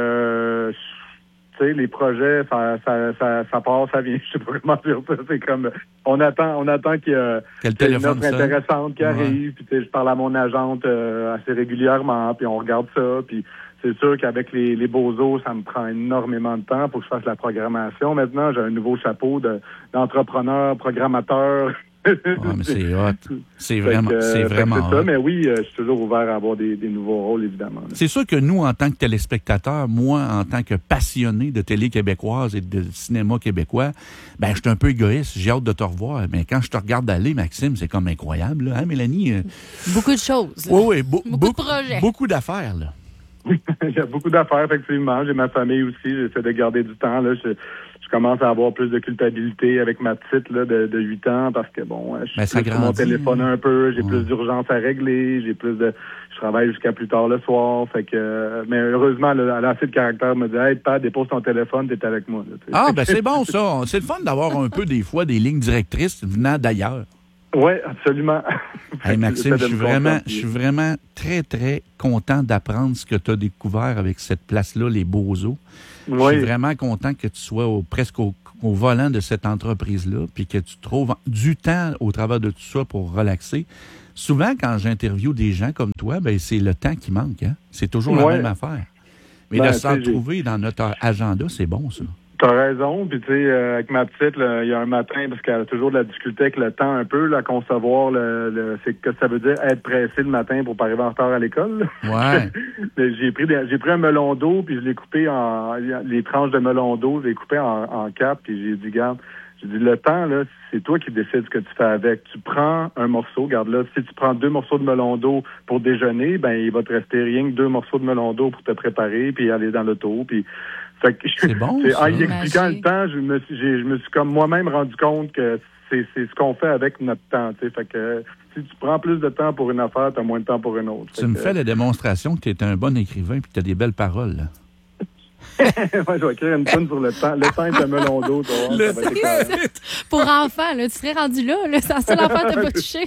que, tu sais, les projets, ça part, ça vient. Je sais pas comment dire ça. C'est comme, on attend qu'il y ait une offre intéressante qui arrive. Puis, tu sais, je parle à mon agente assez régulièrement. Puis, on regarde ça. Puis, c'est sûr qu'avec les Beaux-Os, ça me prend énormément de temps pour que je fasse la programmation. Maintenant, j'ai un nouveau chapeau d'entrepreneur, programmateur. Ouais, mais c'est hot. C'est vraiment hot. Ça, mais oui, je suis toujours ouvert à avoir des nouveaux rôles, évidemment. Là. C'est sûr que nous, en tant que téléspectateurs, moi, en tant que passionné de télé québécoise et de cinéma québécois, ben, je suis un peu égoïste. J'ai hâte de te revoir. Mais quand je te regarde aller, Maxime, c'est comme incroyable, là. Hein, Mélanie? Beaucoup de choses. Oui, beaucoup de projets. Beaucoup d'affaires, là. Il y a beaucoup d'affaires, effectivement. J'ai ma famille aussi. J'essaie de garder du temps. Là. Je commence à avoir plus de culpabilité avec ma petite là, de 8 ans parce que, bon, je suis sur mon téléphone un peu. J'ai plus d'urgence à régler. Je travaille jusqu'à plus tard le soir. Fait que, mais heureusement, elle a assez de caractère. Me dit, hey, Pat, dépose ton téléphone, t'es avec moi. Là, ben c'est bon, ça. C'est le fun d'avoir un peu, des fois, des lignes directrices venant d'ailleurs. Oui, absolument. Hey Maxime, je suis vraiment très, très content d'apprendre ce que tu as découvert avec cette place-là, les Beaux-Os. Oui. Je suis vraiment content que tu sois presque au volant de cette entreprise-là, puis que tu trouves du temps au travers de tout ça pour relaxer. Souvent, quand j'interviewe des gens comme toi, ben c'est le temps qui manque. Hein? C'est toujours la même affaire. Mais de s'en trouver dans notre agenda, c'est bon, ça. T'as raison, puis tu sais, avec ma petite, il y a un matin, parce qu'elle a toujours de la difficulté avec le temps un peu, là, à concevoir c'est que ça veut dire être pressé le matin pour pas arriver en retard à l'école. Ouais. Mais j'ai pris un melon d'eau, puis je l'ai coupé les tranches de melon d'eau, je l'ai coupé en 4, puis j'ai dit, garde, le temps, là, c'est toi qui décides ce que tu fais avec. Tu prends un morceau, regarde là, si tu prends 2 morceaux de melon d'eau pour déjeuner, ben il va te rester rien que 2 morceaux de melon d'eau pour te préparer, puis aller dans l'auto, puis c'est bon, en y expliquant le temps, je me suis comme moi-même rendu compte que c'est ce qu'on fait avec notre temps. T'sais. Fait que si tu prends plus de temps pour une affaire, tu as moins de temps pour une autre. Tu me fais la démonstration que tu es un bon écrivain et que tu as des belles paroles. Là. Moi, je vais écrire une toune sur le temps. Le temps est un melon d'eau. Pour enfants, là, tu serais rendu là. C'est la seule affaire que tu n'as pas touché.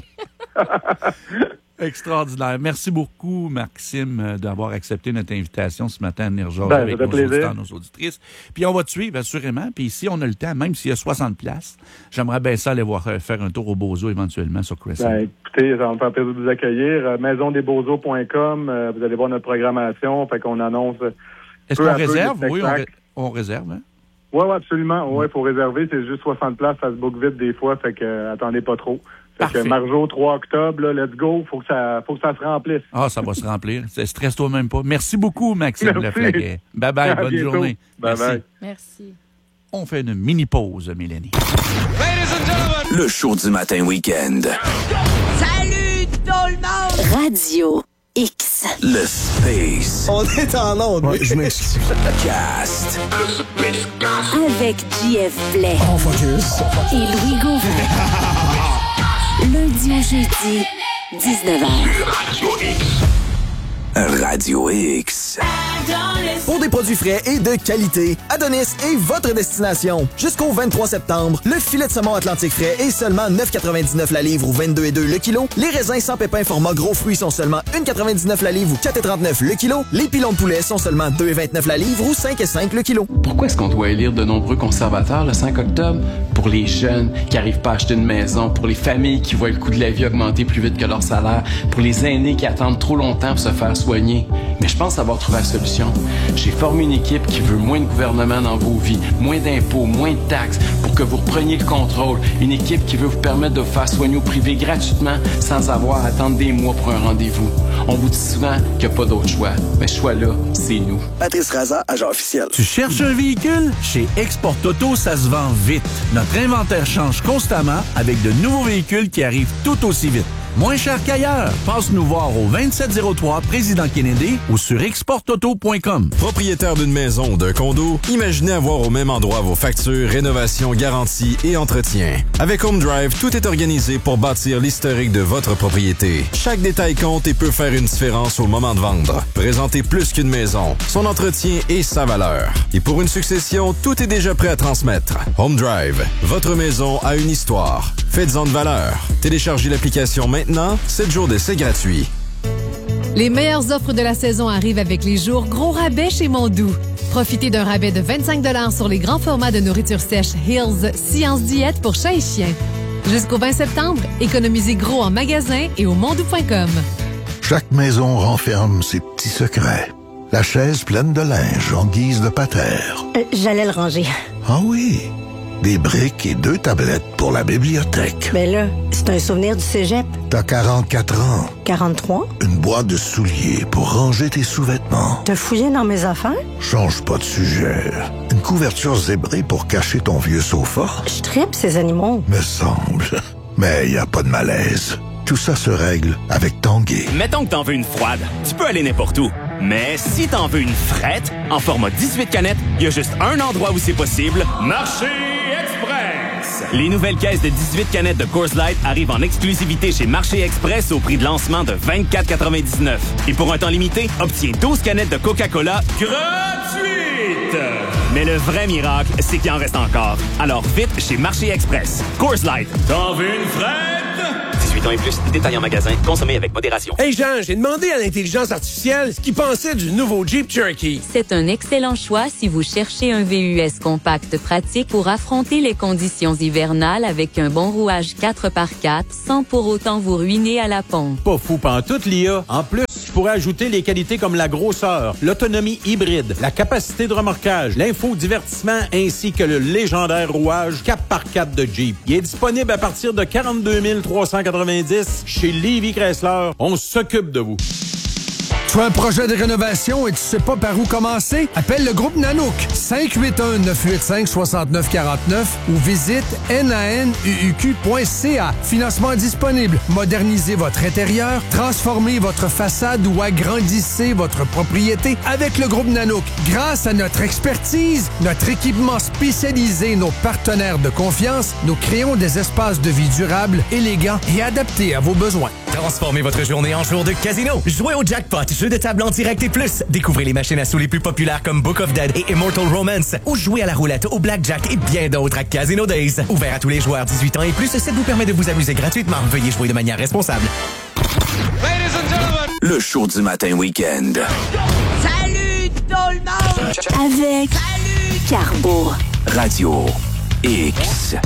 Extraordinaire. Merci beaucoup, Maxime, d'avoir accepté notre invitation ce matin à venir jaser avec nos auditeurs, nos auditrices. Puis on va te suivre, assurément. Puis si on a le temps, même s'il y a 60 places, j'aimerais bien ça aller faire un tour au Beaux-Os éventuellement sur Crescent. Écoutez, ça va me faire plaisir de vous accueillir. maisondesbeaux-os.com, vous allez voir notre programmation. Fait qu'on annonce. Est-ce qu'on réserve? Oui, on réserve. Hein? Oui, absolument. Oui, il faut réserver. C'est juste 60 places. Ça se book vite des fois. Fait que attendez pas trop. Fait que Marjo, 3 octobre, là, let's go. Faut que ça se remplisse. Ah, ça va se remplir. Stresse-toi même pas. Merci beaucoup, Maxime Leflaguet. Bye-bye. Bonne journée. Bye-bye. Merci. On fait une mini-pause, Mélanie. Le show du matin week-end. Salut tout le monde! Radio X. Le Space. On est en onde. Ouais, je m'excuse. Cast. Avec JF Blais. Oh, focus. Et Louis Gauvin. Lundi au jeudi, 19h. Radio X. Dans les Pour des produits frais et de qualité, Adonis est votre destination. Jusqu'au 23 septembre, le filet de saumon Atlantique frais est seulement 9,99 la livre ou 22,2 le kilo. Les raisins sans pépins format gros fruits sont seulement 1,99 la livre ou 4,39 le kilo. Les pilons de poulet sont seulement 2,29 la livre ou 5,5 le kilo. Pourquoi est-ce qu'on doit élire de nombreux conservateurs le 5 octobre? Pour les jeunes qui n'arrivent pas à acheter une maison, pour les familles qui voient le coût de la vie augmenter plus vite que leur salaire, pour les aînés qui attendent trop longtemps pour se faire soigner. Mais je pense avoir trouvé la solution. J'ai formé une équipe qui veut moins de gouvernement dans vos vies, moins d'impôts, moins de taxes, pour que vous repreniez le contrôle. Une équipe qui veut vous permettre de vous faire soigner au privé gratuitement, sans avoir à attendre des mois pour un rendez-vous. On vous dit souvent qu'il n'y a pas d'autre choix. Mais ce choix-là, c'est nous. Patrice Raza, agent officiel. Tu cherches un véhicule? Chez Export Auto, ça se vend vite. Notre inventaire change constamment avec de nouveaux véhicules qui arrivent tout aussi vite. Moins cher qu'ailleurs. Passe nous voir au 2703 Président Kennedy ou sur exportauto.com. Propriétaire d'une maison ou d'un condo, imaginez avoir au même endroit vos factures, rénovations, garanties et entretien. Avec Home Drive, tout est organisé pour bâtir l'historique de votre propriété. Chaque détail compte et peut faire une différence au moment de vendre. Présentez plus qu'une maison, son entretien et sa valeur. Et pour une succession, tout est déjà prêt à transmettre. Home Drive, votre maison a une histoire. Faites-en de valeur. Téléchargez l'application maintenant, 7 jours d'essai gratuit. Les meilleures offres de la saison arrivent avec les jours gros rabais chez Mondou. Profitez d'un rabais de 25 $ sur les grands formats de nourriture sèche Hills Science Diète pour chat et chien. Jusqu'au 20 septembre, économisez gros en magasin et au mondou.com. Chaque maison renferme ses petits secrets. La chaise pleine de linge en guise de patère. J'allais le ranger. Ah oui, des briques et 2 tablettes pour la bibliothèque. Mais là, c'est un souvenir du cégep. T'as 44 ans. 43? Une boîte de souliers pour ranger tes sous-vêtements. T'as fouillé dans mes affaires? Change pas de sujet. Une couverture zébrée pour cacher ton vieux sofa. Je tripe ces animaux. Me semble. Mais y a pas de malaise. Tout ça se règle avec Tanguay. Mettons que t'en veux une froide. Tu peux aller n'importe où. Mais si t'en veux une frette, en format 18 canettes, il y a juste un endroit où c'est possible. Marché Express! Les nouvelles caisses de 18 canettes de Coors Light arrivent en exclusivité chez Marché Express au prix de lancement de 24,99. Et pour un temps limité, obtiens 12 canettes de Coca-Cola gratuites! Mais le vrai miracle, c'est qu'il en reste encore. Alors vite chez Marché Express. Coors Light. T'en veux une frette? 18 ans et plus, détail en magasin, consommez avec modération. Hey Jean, j'ai demandé à l'intelligence artificielle ce qu'il pensait du nouveau Jeep Cherokee. C'est un excellent choix si vous cherchez un VUS compact pratique pour affronter les conditions hivernales avec un bon rouage 4x4 sans pour autant vous ruiner à la pompe. Pas fou pantoute, l'IA. En plus, je pourrais ajouter les qualités comme la grosseur, l'autonomie hybride, la capacité de remorquage, l'infodivertissement ainsi que le légendaire rouage 4x4 de Jeep. Il est disponible à partir de 42 390 chez Lévy Chrysler. On s'occupe de vous. Tu as un projet de rénovation et tu sais pas par où commencer? Appelle le groupe Nanook 581-985-6949 ou visite nanuq.ca. Financement disponible. Modernisez votre intérieur, transformez votre façade ou agrandissez votre propriété avec le groupe Nanook. Grâce à notre expertise, notre équipement spécialisé, nos partenaires de confiance, nous créons des espaces de vie durables, élégants et adaptés à vos besoins. Transformez votre journée en jour de casino. Jouez au jackpot, jeu de table en direct et plus. Découvrez les machines à sous les plus populaires comme Book of Dead et Immortal Romance. Ou jouez à la roulette, au blackjack et bien d'autres à Casino Days. Ouvert à tous les joueurs 18 ans et plus, ça vous permet de vous amuser gratuitement. Veuillez jouer de manière responsable. Le show du matin week-end. Salut tout le monde! Avec Carbo. Radio X.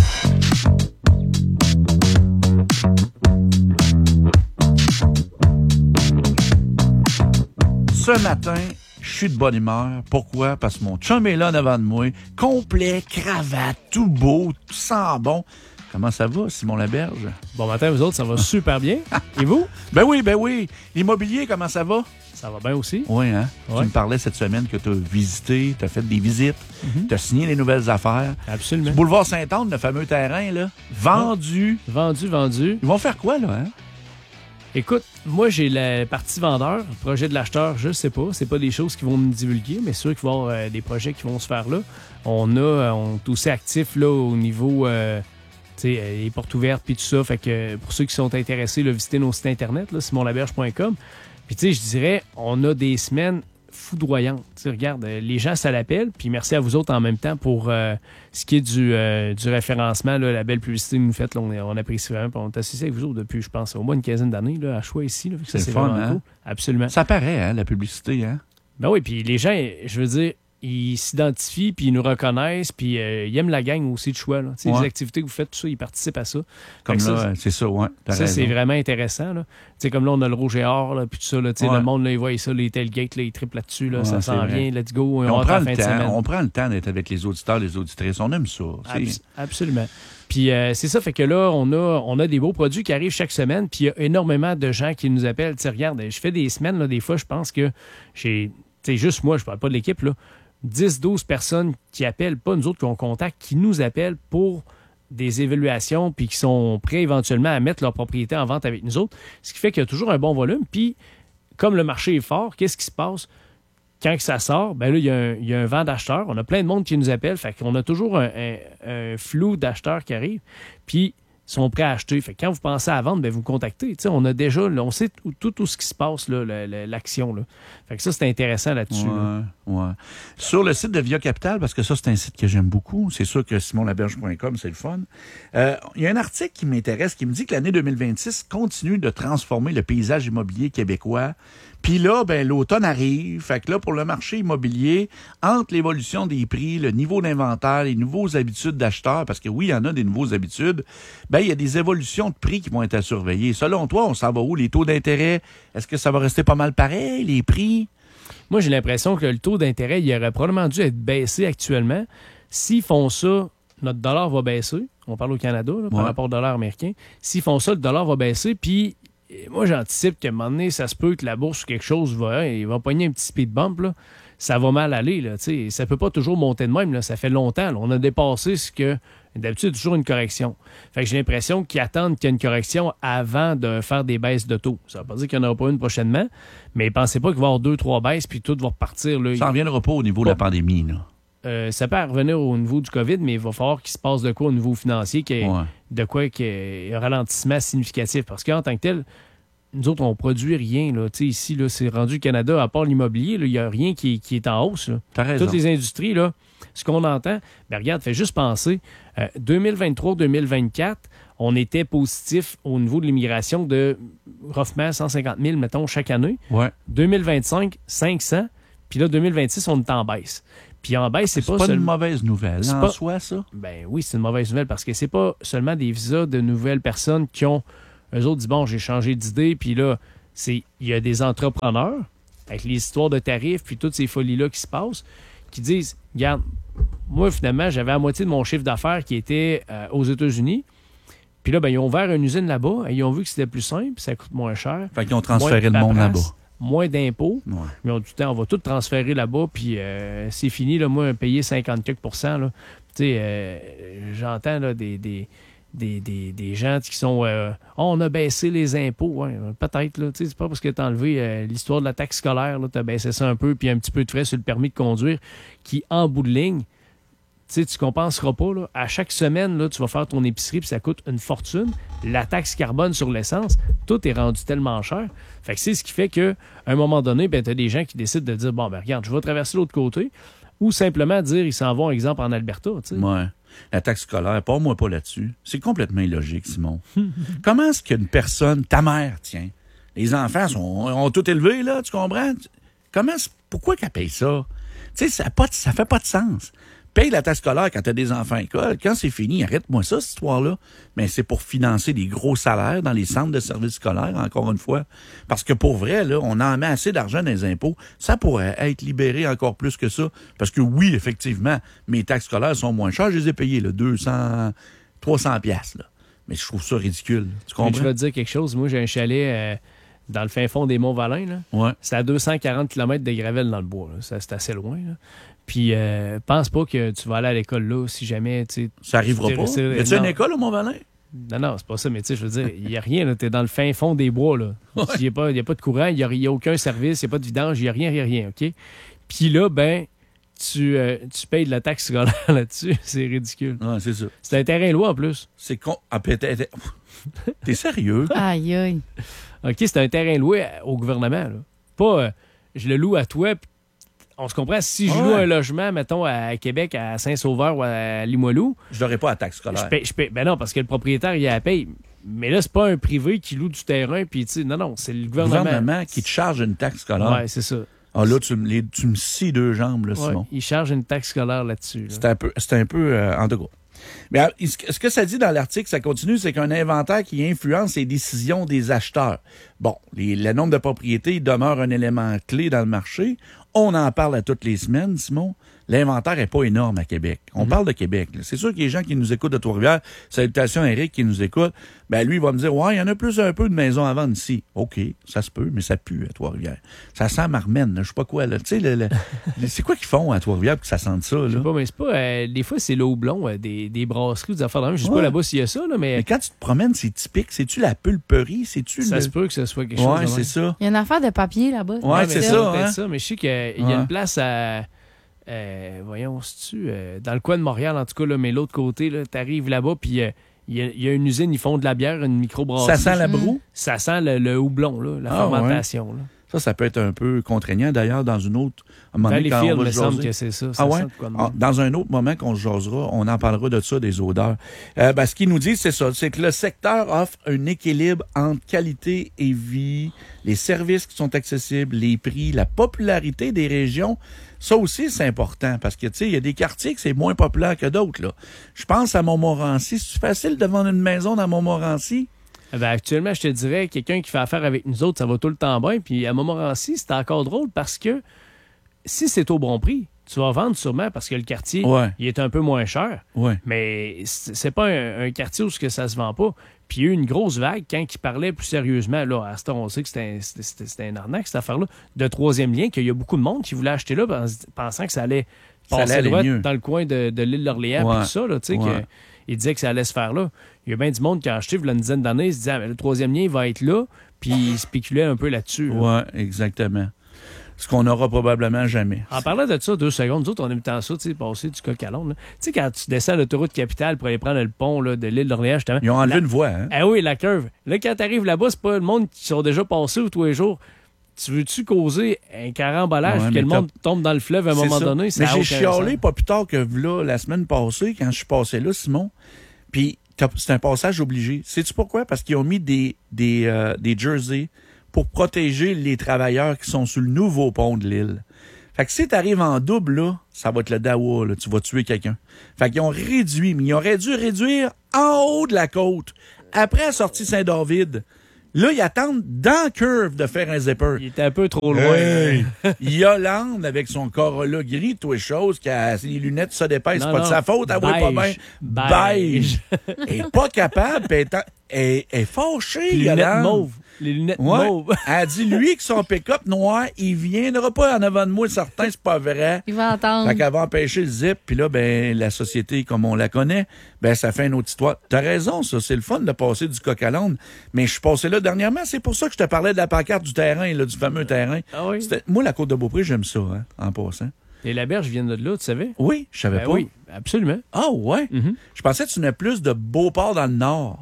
Ce matin, je suis de bonne humeur. Pourquoi? Parce que mon chum est là devant de moi, complet, cravate, tout beau, tout sent bon. Comment ça va, Simon Laberge? Bon matin, vous autres, ça va super bien. Et vous? Ben oui. L'immobilier, comment ça va? Ça va bien aussi. Oui, hein? Ouais. Tu me parlais cette semaine que tu as visité, tu as fait des visites, tu as signé les nouvelles affaires. Absolument. Du boulevard Sainte-Anne, le fameux terrain, là, vendu. Vendu. Ils vont faire quoi, là, hein? Écoute, moi, j'ai la partie vendeur. Le projet de l'acheteur, je sais pas. C'est pas des choses qui vont me divulguer, mais c'est sûr qu'il va y avoir des projets qui vont se faire là. On est aussi actifs là, au niveau les portes ouvertes puis tout ça. Fait que pour ceux qui sont intéressés, là, visitez nos sites internet, là, simonlaberge.com. Puis tu sais, je dirais, on a des semaines foudroyante. Tu sais, regarde, les gens, ça l'appelle, puis merci à vous autres en même temps pour ce qui est du référencement, là, la belle publicité que vous faites. Là, on apprécie vraiment. On est associé avec vous autres depuis, je pense, au moins une quinzaine d'années là, à Choix ici. Là, c'est le fun, hein? Cool. Absolument. Ça paraît, hein, la publicité, hein? Ben oui, puis les gens, je veux dire, ils s'identifient, puis ils nous reconnaissent, puis ils aiment la gang aussi de Choix. Là. Les activités que vous faites, tout ça, ils participent à ça. Comme là, ça, c'est ça, ouais. Ça, c'est vraiment intéressant. Là. Comme là, on a le rouge et or, là, puis tout ça. Là, le monde, là, ils voient ça, les tailgates, là, ils triplent là-dessus. Là, ça s'en vient, let's go. On prend le temps d'être avec les auditeurs, les auditrices. On aime ça. Absolument. Puis c'est ça, fait que là, on a des beaux produits qui arrivent chaque semaine, puis il y a énormément de gens qui nous appellent. T'sais, regarde, je fais des semaines, là, des fois, je pense que j'ai... juste moi, je parle pas de l'équipe, là. 10-12 personnes qui appellent, pas nous autres qu'on contacte, qui nous appellent pour des évaluations puis qui sont prêts éventuellement à mettre leur propriété en vente avec nous autres. Ce qui fait qu'il y a toujours un bon volume. Puis, comme le marché est fort, qu'est-ce qui se passe? Quand que ça sort, ben là, il y a un vent d'acheteurs. On a plein de monde qui nous appelle. Fait qu'on a toujours un flou d'acheteurs qui arrivent. Puis, ils sont prêts à acheter. Fait que quand vous pensez à vendre, ben vous me contactez. T'sais, on a déjà, on sait tout ce qui se passe, là, l'action. Là. Fait que ça, c'est intéressant là-dessus. Ouais. Sur le site de Via Capital, parce que ça, c'est un site que j'aime beaucoup. C'est sûr que simonlaberge.com, c'est le fun. Il y a un article qui m'intéresse qui me dit que l'année 2026 continue de transformer le paysage immobilier québécois. Puis là, ben l'automne arrive. Fait que là, pour le marché immobilier, entre l'évolution des prix, le niveau d'inventaire, les nouveaux habitudes d'acheteurs, parce que oui, il y en a des nouveaux habitudes, ben il y a des évolutions de prix qui vont être à surveiller. Selon toi, on s'en va où? Les taux d'intérêt, est-ce que ça va rester pas mal pareil? Les prix? Moi, j'ai l'impression que le taux d'intérêt, il aurait probablement dû être baissé actuellement. S'ils font ça, notre dollar va baisser. On parle au Canada, là, par rapport au dollar américain. S'ils font ça, le dollar va baisser, puis moi, j'anticipe qu'à un moment donné, ça se peut que la bourse ou quelque chose il va pogner un petit speed bump, là. Ça va mal aller, là. T'sais, ça peut pas toujours monter de même, là. Ça fait longtemps, là. On a dépassé ce que... D'habitude, toujours une correction. Fait que j'ai l'impression qu'ils attendent qu'il y ait une correction avant de faire des baisses de taux. Ça veut pas dire qu'il n'y en aura pas une prochainement, mais pensez pas qu'il va y avoir 2-3 baisses, puis tout va repartir, là. Ça ne reviendra pas au niveau de la pandémie, là. Ça peut revenir au niveau du COVID, mais il va falloir qu'il se passe de quoi au niveau financier, de quoi qu'il y ait un ralentissement significatif. Parce qu'en tant que tel, nous autres, on produit rien. Là. Ici, là, c'est rendu Canada, à part l'immobilier, il n'y a rien qui est en hausse. T'as raison. Toutes les industries, là, ce qu'on entend, ben regarde, fais juste penser, 2023-2024, on était positif au niveau de l'immigration de roughement 150 000, mettons, chaque année. Ouais. 2025, 500. Puis là, 2026, on est en baisse. Puis en baisse, c'est pas une mauvaise nouvelle en soi, ça? Ben oui, c'est une mauvaise nouvelle parce que c'est pas seulement des visas de nouvelles personnes qui ont... Eux autres disent, bon, j'ai changé d'idée, puis là, il y a des entrepreneurs, avec les histoires de tarifs, puis toutes ces folies-là qui se passent, qui disent, regarde, moi, finalement, j'avais la moitié de mon chiffre d'affaires qui était aux États-Unis, puis là, ben, ils ont ouvert une usine là-bas, et ils ont vu que c'était plus simple, ça coûte moins cher. Fait qu'ils ont transféré le monde là-bas. Moins d'impôts, mais on va tout transférer là-bas, puis c'est fini, là, moi, payer 50%, là. Tu sais, j'entends là, des gens qui sont on a baissé les impôts. Ouais, peut-être, là. C'est pas parce que tu as enlevé l'histoire de la taxe scolaire, tu as baissé ça un peu, puis un petit peu de frais sur le permis de conduire, qui, en bout de ligne, tu compenseras pas. Là. À chaque semaine, là, tu vas faire ton épicerie, puis ça coûte une fortune. La taxe carbone sur l'essence, tout est rendu tellement cher. Fait que c'est ce qui fait qu'à un moment donné, ben, tu as des gens qui décident de dire, bon, ben regarde, je vais traverser l'autre côté, ou simplement dire, ils s'en vont, exemple, en Alberta. T'sais. Ouais. La taxe scolaire, pas moi pas là-dessus. C'est complètement illogique, Simon. Comment est-ce qu'une personne, ta mère, tiens, les enfants ont tout élevé, là, tu comprends? Pourquoi qu'elle paye ça? Tu sais, ça fait pas de sens. Paye la taxe scolaire quand tu as des enfants à l'école. Quand c'est fini, arrête-moi ça, cette histoire-là. Mais c'est pour financer des gros salaires dans les centres de services scolaires, encore une fois. Parce que pour vrai, là, on en met assez d'argent dans les impôts. Ça pourrait être libéré encore plus que ça. Parce que oui, effectivement, mes taxes scolaires sont moins chères. Je les ai payées, là, 200, 300 piastres, là. Mais je trouve ça ridicule. Tu comprends? Mais je vais te dire quelque chose. Moi, j'ai un chalet dans le fin fond des Monts-Valin. Là. Ouais. C'est à 240 km de Gravel dans le bois. Là. C'est assez loin. Là. Puis, pense pas que tu vas aller à l'école là si jamais... Ça arrivera pas. Y a-tu une école au Mont-Valin? Non, c'est pas ça. Mais tu sais, je veux dire, il n'y a rien. Tu es dans le fin fond des bois. Là. Il n'y a pas de courant, il n'y a aucun service, il n'y a pas de vidange, il n'y a rien. OK? Puis là, ben... Tu payes de la taxe scolaire là-dessus. C'est ridicule. Ouais, c'est ça. C'est un terrain loué en plus. C'est con. Ah, t'es sérieux? Aïe, aïe. OK, c'est un terrain loué au gouvernement. Là. Pas je le loue à toi, on se comprend. Si je loue un logement, mettons, à Québec, à Saint-Sauveur ou à Limoilou... Je n'aurais pas la taxe scolaire. Je paye. Ben non, parce que le propriétaire, il a la paye. Mais là, c'est pas un privé qui loue du terrain, puis tu sais, non, c'est le gouvernement. Le gouvernement qui te charge une taxe scolaire. Oui, c'est ça. Ah là, tu me scies deux jambes, là, Simon. Il charge une taxe scolaire là-dessus. Là. C'est un peu en tout cas. Mais ce que ça dit dans l'article, ça continue, c'est qu'un inventaire qui influence les décisions des acheteurs. Bon, le nombre de propriétés demeure un élément clé dans le marché. On en parle à toutes les semaines, Simon. L'inventaire n'est pas énorme à Québec. On parle de Québec. Là. C'est sûr que les gens qui nous écoutent de Trois-Rivières, salutations à Eric qui nous écoute, ben lui, il va me dire, ouais, il y en a plus un peu de maisons à vendre ici. OK, ça se peut, mais ça pue à Trois-Rivières. Ça sent marmène, je sais pas quoi. Tu sais, c'est quoi qu'ils font à Trois-Rivières pour que ça sente ça? Là? Je sais pas, mais c'est pas... des fois, c'est le houblon, des brasseries ou des affaires de même. Je sais pas là-bas s'il y a ça, là, mais quand tu te promènes, c'est typique. C'est-tu la pulperie? Ça se peut que ce soit quelque chose. Ouais, c'est ça. Il y a une affaire de papier là-bas. Ouais, c'est ça. Peut-être ça, mais je sais qu'il y a une place à... voyons, c'est-tu dans le coin de Montréal, en tout cas, là, mais l'autre côté, tu arrives là-bas, puis il y a une usine, ils font de la bière, une microbrasserie. Ça sent la broue? Ça sent le houblon, là, la fermentation. Ouais. Ça peut être un peu contraignant, d'ailleurs, dans une autre... Dans les films, il me semble que c'est ça. Dans un autre moment qu'on se jasera, on en parlera de ça, des odeurs. Ce qu'ils nous disent, c'est ça, c'est que le secteur offre un équilibre entre qualité et vie, les services qui sont accessibles, les prix, la popularité des régions. Ça aussi, c'est important parce que, tu sais, il y a des quartiers que c'est moins populaire que d'autres, là. Je pense à Montmorency. C'est facile de vendre une maison dans Montmorency? Actuellement, je te dirais, quelqu'un qui fait affaire avec nous autres, ça va tout le temps bien. Puis à Montmorency, c'est encore drôle parce que si c'est au bon prix, tu vas vendre sûrement parce que le quartier, il est un peu moins cher. Ouais. Mais c'est pas un quartier où ça se vend pas. Puis il y a eu une grosse vague quand il parlait plus sérieusement. Là, à ce temps, on sait que c'était un arnaque, cette affaire-là, de troisième lien, qu'il y a beaucoup de monde qui voulait acheter là pensant que ça allait passer droit dans le coin de l'île d'Orléans et tout ça. Là, il disait que ça allait se faire là. Il y a bien du monde qui a acheté il y a une dizaine d'années, il se disait le troisième lien, il va être là, puis il spéculait un peu là-dessus. Oui, exactement. Ce qu'on n'aura probablement jamais. En parlant de ça, 2 secondes, nous autres, on aime tant ça, tu sais, passer du coq à l'âne. Tu sais, quand tu descends l'autoroute capitale pour aller prendre le pont là, de l'île d'Orléans, justement. Ils ont enlevé une voie, hein? Ah oui, la curve. Là, quand tu arrives là-bas, c'est pas le monde qui sont déjà passés tous les jours. Tu veux-tu causer un carambolage que le monde tombe dans le fleuve à un moment donné? Mais j'ai chialé pas plus tard que là, la semaine passée, quand je suis passé là, Simon, puis c'est un passage obligé. Sais-tu pourquoi? Parce qu'ils ont mis des jerseys pour protéger les travailleurs qui sont sur le nouveau pont de l'île. Fait que si t'arrives en double, là, ça va être le dawa, là, tu vas tuer quelqu'un. Fait qu'ils ont réduit, mais ils auraient dû réduire en haut de la côte, après la sortie Saint-David. Là, ils attendent dans la curve de faire un zipper. Il était un peu trop loin. Hey! Yolande, avec son Corolla gris, tout les choses, qui a les lunettes, ça dépêche, c'est pas de sa faute, elle voit pas bien. Beige. Elle est pas capable, elle est fâchée, Yolande. Mauve. Les lunettes mauves. Elle dit, lui, que son pick-up noir, il viendra pas en avant de moi, certain, c'est pas vrai. Il va entendre. Fait qu'elle va empêcher le zip, puis là, la société, comme on la connaît, ça fait une autre histoire. T'as raison, ça, c'est le fun de passer du coq à l'âne, mais je suis passé là dernièrement, c'est pour ça que je te parlais de la pancarte du terrain, là, du fameux terrain. Ah oui? Moi, la Côte-de-Beaupré, j'aime ça, hein, en passant. Et la berge viennent de là, tu savais? Oui, je savais pas. Oui, absolument. Ah ouais? Mm-hmm. Je pensais que tu n'avais plus de Beauport dans le Nord.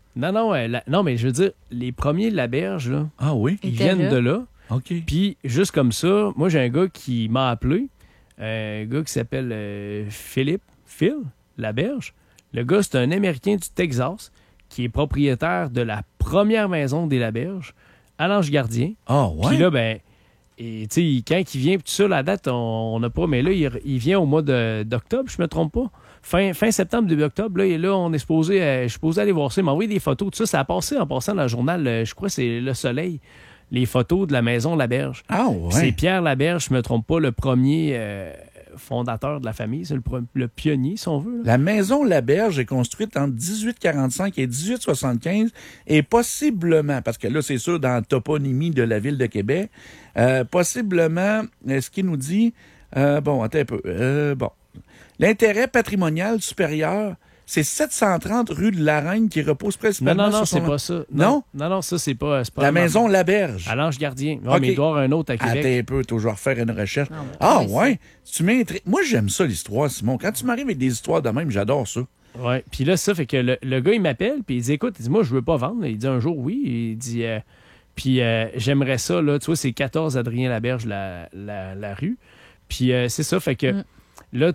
Non, mais je veux dire, les premiers de la berge, là, ils viennent de là. OK. Puis, juste comme ça, moi, j'ai un gars qui m'a appelé, un gars qui s'appelle Phil Laberge. Le gars, c'est un Américain du Texas qui est propriétaire de la première maison des Laberges à l'Ange-Gardien. Ah, ouais? Puis là, et, tu sais, quand il vient, tout ça, la date, on n'a pas, mais là, il vient au mois d'octobre, je me trompe pas. Fin septembre, début octobre, là, on est supposé, je suis supposé aller voir ça. Il m'a envoyé des photos, tout ça. Ça a passé en passant dans le journal, je crois que c'est Le Soleil, les photos de la maison Laberge. Ah, ouais. C'est Pierre Laberge, je me trompe pas, le premier fondateur de la famille, c'est le pionnier, si on veut. Là. La maison Laberge est construite entre 1845 et 1875 et possiblement, parce que là, c'est sûr, dans la toponymie de la ville de Québec, possiblement, ce qu'il nous dit, attends un peu, l'intérêt patrimonial supérieur, c'est 730 rue de la Reine qui repose principalement non, sur son... c'est pas ça. Non? Non, ça, c'est pas la maison Laberge. À l'Ange-Gardien. Ouais, mais il doit y avoir un autre à Québec. Attends un peu, toujours faire une recherche. Ouais? Tu m'intrigues. Moi, j'aime ça, l'histoire, Simon. Quand tu m'arrives avec des histoires de même, j'adore ça. Ouais. Puis là, ça fait que le gars, il m'appelle, puis il dit, écoute, moi, je veux pas vendre. Il dit un jour, oui. Il dit, puis j'aimerais ça, là. Tu vois, c'est 14 Adrien Laberge, la rue. Puis c'est ça, fait que là,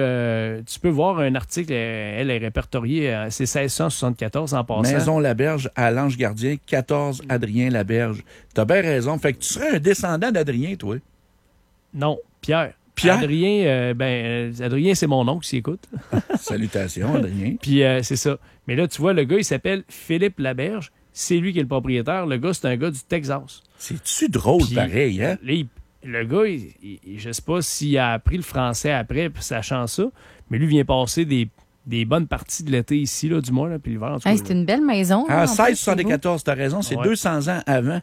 tu peux voir un article, elle est répertoriée, c'est 1674 en passant. Maison Laberge à l'Ange Gardien, 14 Adrien Laberge. T'as bien raison. Fait que tu serais un descendant d'Adrien, toi. Non, Pierre. Adrien, Adrien, c'est mon oncle, s'il écoute. Salutations, Adrien. Puis c'est ça. Mais là, tu vois, le gars, il s'appelle Philippe Laberge. C'est lui qui est le propriétaire. Le gars, c'est un gars du Texas. C'est-tu drôle, pareil, hein? Là, le gars, je sais pas s'il a appris le français après, sachant ça, mais lui vient passer des bonnes parties de l'été ici, là, du mois, là, puis l'hiver. C'est une belle maison. En 1674, t'as raison, c'est 200 ans avant.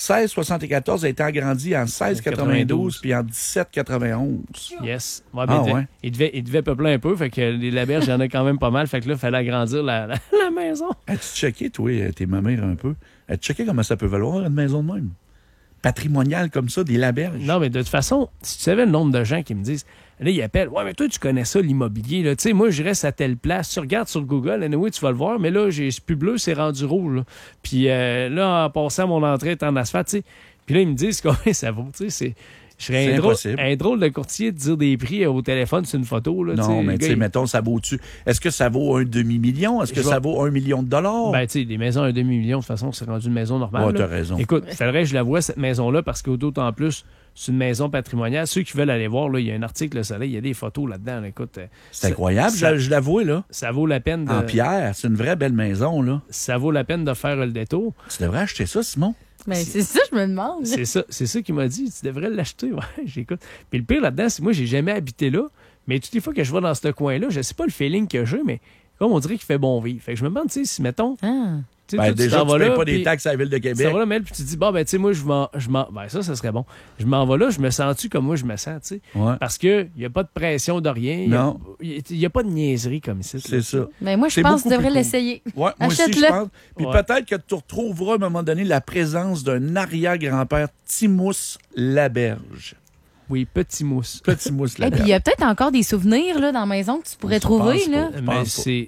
1674 a été agrandi en 1692 puis en 1791. Yes. Ouais, il devait peupler un peu, fait que les Laberges, il y en a quand même pas mal, fait que là, il fallait agrandir la maison. As-tu checké, toi, tes mamères un peu? As-tu checké comment ça peut valoir une maison de même? Patrimonial comme ça, des Laberges. Non, mais de toute façon, si tu savais le nombre de gens qui me disent, là, ils appellent, ouais, mais toi, tu connais ça, l'immobilier, là. Tu sais, moi, je reste à telle place. Tu regardes sur Google, anyway, tu vas le voir, mais là, c'est plus bleu, c'est rendu rouge, là. Puis là, en passant, mon entrée est en asphalte, tu sais. Puis là, ils me disent combien ça vaut, tu sais. Je serais un drôle de courtier de dire des prix au téléphone sur une photo. Là, non, mais tu sais, mettons, ça vaut-tu? Est-ce que ça vaut un demi-million? Est-ce que ça vaut $1 million? Ben, tu sais, des maisons à un demi-million, de toute façon, c'est rendu une maison normale. Ouais, t'as raison. Écoute, il faudrait que je la vois, cette maison-là, parce que d'autant plus, c'est une maison patrimoniale. Ceux qui veulent aller voir, là, il y a un article Le Soleil, il y a des photos là-dedans. Là, écoute, c'est incroyable, je l'avoue, là. Ça vaut la peine de... En pierre, c'est une vraie belle maison, là. Ça vaut la peine de faire le détour. Tu devrais acheter ça, Simon. Ben, c'est ça, je me demande. C'est ça qu'il m'a dit. Tu devrais l'acheter. Ouais, j'écoute. Puis le pire là-dedans, c'est moi, j'ai jamais habité là. Mais toutes les fois que je vais dans ce coin-là, je sais pas le feeling que j'ai, mais comme on dirait qu'il fait bon vivre. Fait que je me demande, tu sais, si, mettons... Ben, déjà, tu ne payes pas des taxes à la Ville de Québec. Ça va là, Mel, puis tu te dis, bon, ben, tu sais, moi, je m'en. Ben, ça serait bon. Je m'en vais là, je me sens-tu comme moi, je me sens, tu sais. Ouais. Parce qu'il n'y a pas de pression de rien. Non. Il n'y a pas de niaiserie comme ici. C'est ça. Mais moi, je pense que tu devrais l'essayer. Ouais, moi aussi, je pense. Puis peut-être que tu retrouveras à un moment donné la présence d'un arrière-grand-père, Timous Laberge. Oui, Petit Mousse. Petit Mousse Et puis il y a peut-être encore des souvenirs là, dans la maison que tu pourrais trouver. Là. Mais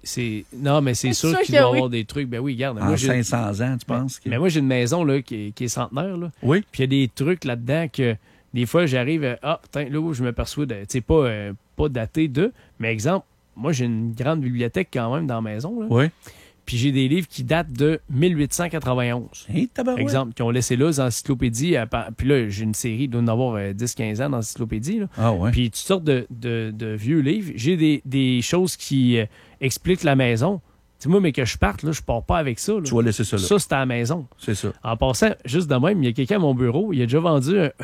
non, mais c'est sûr qu'il doit y avoir des trucs. Ben oui, regarde. En 500 ans, tu penses? Mais moi, j'ai une maison là, qui est centenaire. Là. Oui. Puis il y a des trucs là-dedans que des fois, j'arrive là où je me perçois, tu sais, pas daté de, mais exemple, moi, j'ai une grande bibliothèque quand même dans la maison. Là. Oui. Puis j'ai des livres qui datent de 1891. Exemple, qui ont laissé là dans l'encyclopédie. Puis là, j'ai une série, il doit en avoir 10-15 ans dans l'encyclopédie. Là. Ah ouais. Puis toutes sortes de vieux livres. J'ai des choses qui expliquent la maison. Tu sais, moi, mais que je parte, là, je pars pas avec ça. Là. Tu vas laisser ça là. Ça, c'est à la maison. C'est ça. En passant, juste de même, il y a quelqu'un à mon bureau, il a déjà vendu